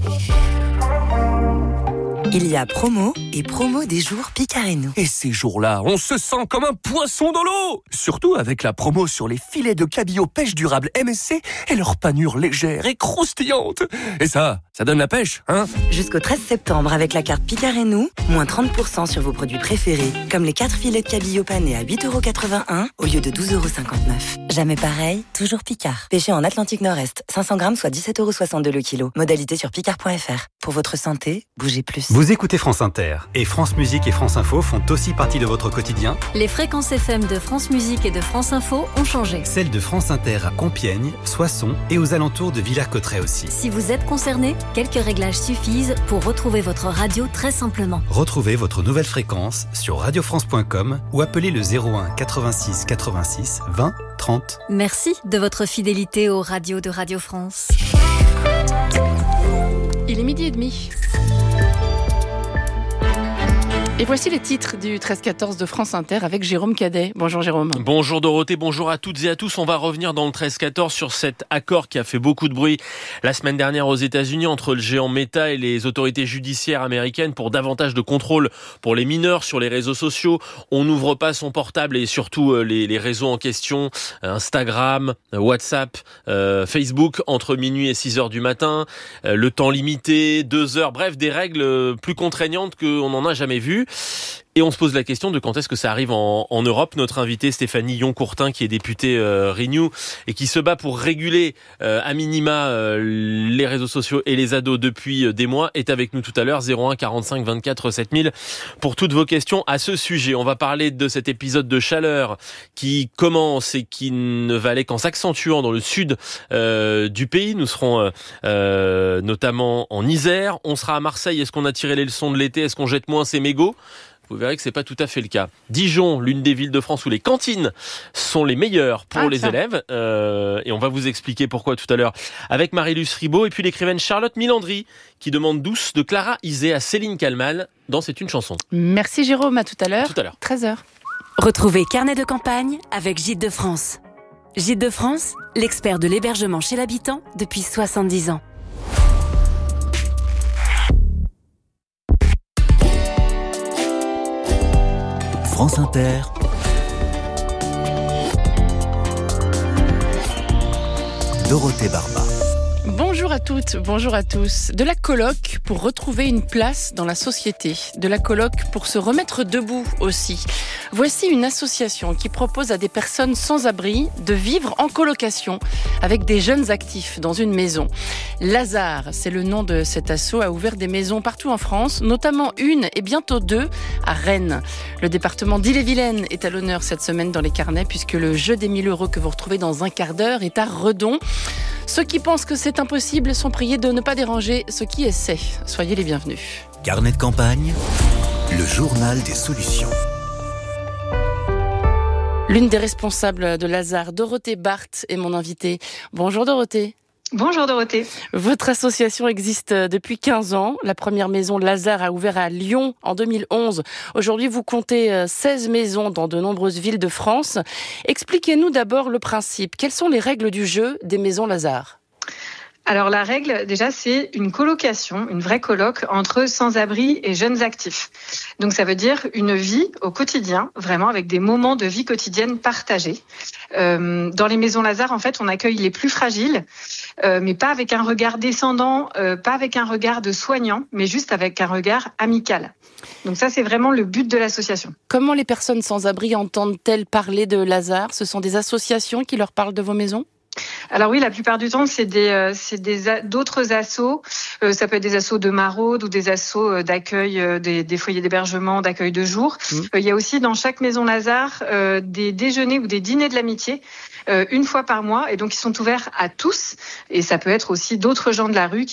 Speaker 23: Il y a promo et promo des jours Picarénou.
Speaker 24: Et ces jours-là, on se sent comme un poisson dans l'eau. Surtout avec la promo sur les filets de cabillaud pêche durable M S C et leur panure légère et croustillante. Et ça, ça donne la pêche, hein?
Speaker 23: Jusqu'au treize septembre, avec la carte Picarénou, moins trente pour cent sur vos produits préférés, comme les quatre filets de cabillaud panés à huit euros quatre-vingt-un au lieu de douze euros cinquante-neuf. Jamais pareil, toujours Picard. Pêché en Atlantique Nord-Est, cinq cents grammes soit dix-sept euros soixante-deux le kilo. Modalité sur picard point f r. Pour votre santé, bougez plus.
Speaker 7: Vous écoutez France Inter et France Musique et France Info font aussi partie de votre quotidien.
Speaker 8: Les fréquences F M de France Musique et de France Info ont changé.
Speaker 7: Celles de France Inter à Compiègne, Soissons et aux alentours de Villers-Cotterêts aussi.
Speaker 8: Si vous êtes concerné, quelques réglages suffisent pour retrouver votre radio très simplement.
Speaker 7: Retrouvez votre nouvelle fréquence sur radio france point com ou appelez le zéro un quatre-vingt-six quatre-vingt-six vingt trente.
Speaker 8: Merci de votre fidélité aux radios de Radio France.
Speaker 5: Il est midi et demi. Et voici les titres du treize quatorze de France Inter avec Jérôme Cadet. Bonjour Jérôme.
Speaker 9: Bonjour Dorothée, bonjour à toutes et à tous. On va revenir dans le treize quatorze sur cet accord qui a fait beaucoup de bruit la semaine dernière aux États-Unis entre le géant Meta et les autorités judiciaires américaines pour davantage de contrôle pour les mineurs sur les réseaux sociaux. On n'ouvre pas son portable et surtout les, les réseaux en question, Instagram, WhatsApp, euh, Facebook entre minuit et six heures du matin, euh, le temps limité, deux heures, bref des règles plus contraignantes qu'on n'en a jamais vues. Et on se pose la question de quand est-ce que ça arrive en, en Europe. Notre invitée Stéphanie Yon-Courtin, qui est députée euh, Renew et qui se bat pour réguler euh, à minima euh, les réseaux sociaux et les ados depuis euh, des mois, est avec nous tout à l'heure. Zéro un quarante-cinq vingt-quatre sept mille pour toutes vos questions à ce sujet. On va parler de cet épisode de chaleur qui commence et qui ne va aller qu'en s'accentuant dans le sud euh, du pays. Nous serons euh, euh, notamment en Isère. On sera à Marseille. Est-ce qu'on a tiré les leçons de l'été? Est-ce qu'on jette moins ses mégots? Vous verrez que c'est pas tout à fait le cas. Dijon, l'une des villes de France où les cantines sont les meilleures pour ah, les ça. élèves. Euh, et on va vous expliquer pourquoi tout à l'heure avec Marie-Luce Ribot et puis l'écrivaine Charlotte Milandry qui demande Douce de Clara Isé à Céline Kalman dans C'est une chanson.
Speaker 5: Merci Jérôme, à tout à l'heure.
Speaker 9: À tout à l'heure.
Speaker 5: treize heures.
Speaker 23: Retrouvez Carnet de campagne avec Gîtes de France. Gîtes de France, l'expert de l'hébergement chez l'habitant depuis soixante-dix ans.
Speaker 18: France Inter. Dorothée Barba.
Speaker 5: Bonjour à toutes, bonjour à tous. De la coloc pour retrouver une place dans la société. De la coloc pour se remettre debout aussi. Voici une association qui propose à des personnes sans abri de vivre en colocation avec des jeunes actifs dans une maison. Lazare, c'est le nom de cet asso, a ouvert des maisons partout en France, notamment une et bientôt deux à Rennes. Le département d'Ille-et-Vilaine est à l'honneur cette semaine dans les carnets puisque le jeu des mille euros que vous retrouvez dans un quart d'heure est à Redon. Ceux qui pensent que c'est impossible sont priés de ne pas déranger ceux qui essaient. Soyez les bienvenus.
Speaker 18: Carnet de campagne, le journal des solutions.
Speaker 5: L'une des responsables de Lazare, Dorothée Barthes, est mon invitée. Bonjour Dorothée.
Speaker 10: Bonjour Dorothée.
Speaker 5: Votre association existe depuis quinze ans. La première maison Lazare a ouvert à Lyon en deux mille onze. Aujourd'hui, vous comptez seize maisons dans de nombreuses villes de France. Expliquez-nous d'abord le principe. Quelles sont les règles du jeu des maisons Lazare ?
Speaker 10: Alors la règle, déjà, c'est une colocation, une vraie coloc entre sans-abri et jeunes actifs. Donc ça veut dire une vie au quotidien, vraiment avec des moments de vie quotidienne partagés. Euh, dans les maisons Lazare, en fait, on accueille les plus fragiles, euh, mais pas avec un regard descendant, euh, pas avec un regard de soignant, mais juste avec un regard amical. Donc ça, c'est vraiment le but de l'association.
Speaker 5: Comment les personnes sans-abri entendent-elles parler de Lazare ? Ce sont des associations qui leur parlent de vos maisons ?
Speaker 10: Alors oui, la plupart du temps, c'est des, euh, c'est des d'autres assos. Euh, ça peut être des assos de maraude ou des assos d'accueil, euh, des, des foyers d'hébergement, d'accueil de jour. Mmh. Euh, il y a aussi dans chaque maison Lazare euh, des déjeuners ou des dîners de l'amitié euh, une fois par mois, et donc ils sont ouverts à tous. Et ça peut être aussi d'autres gens de la rue qui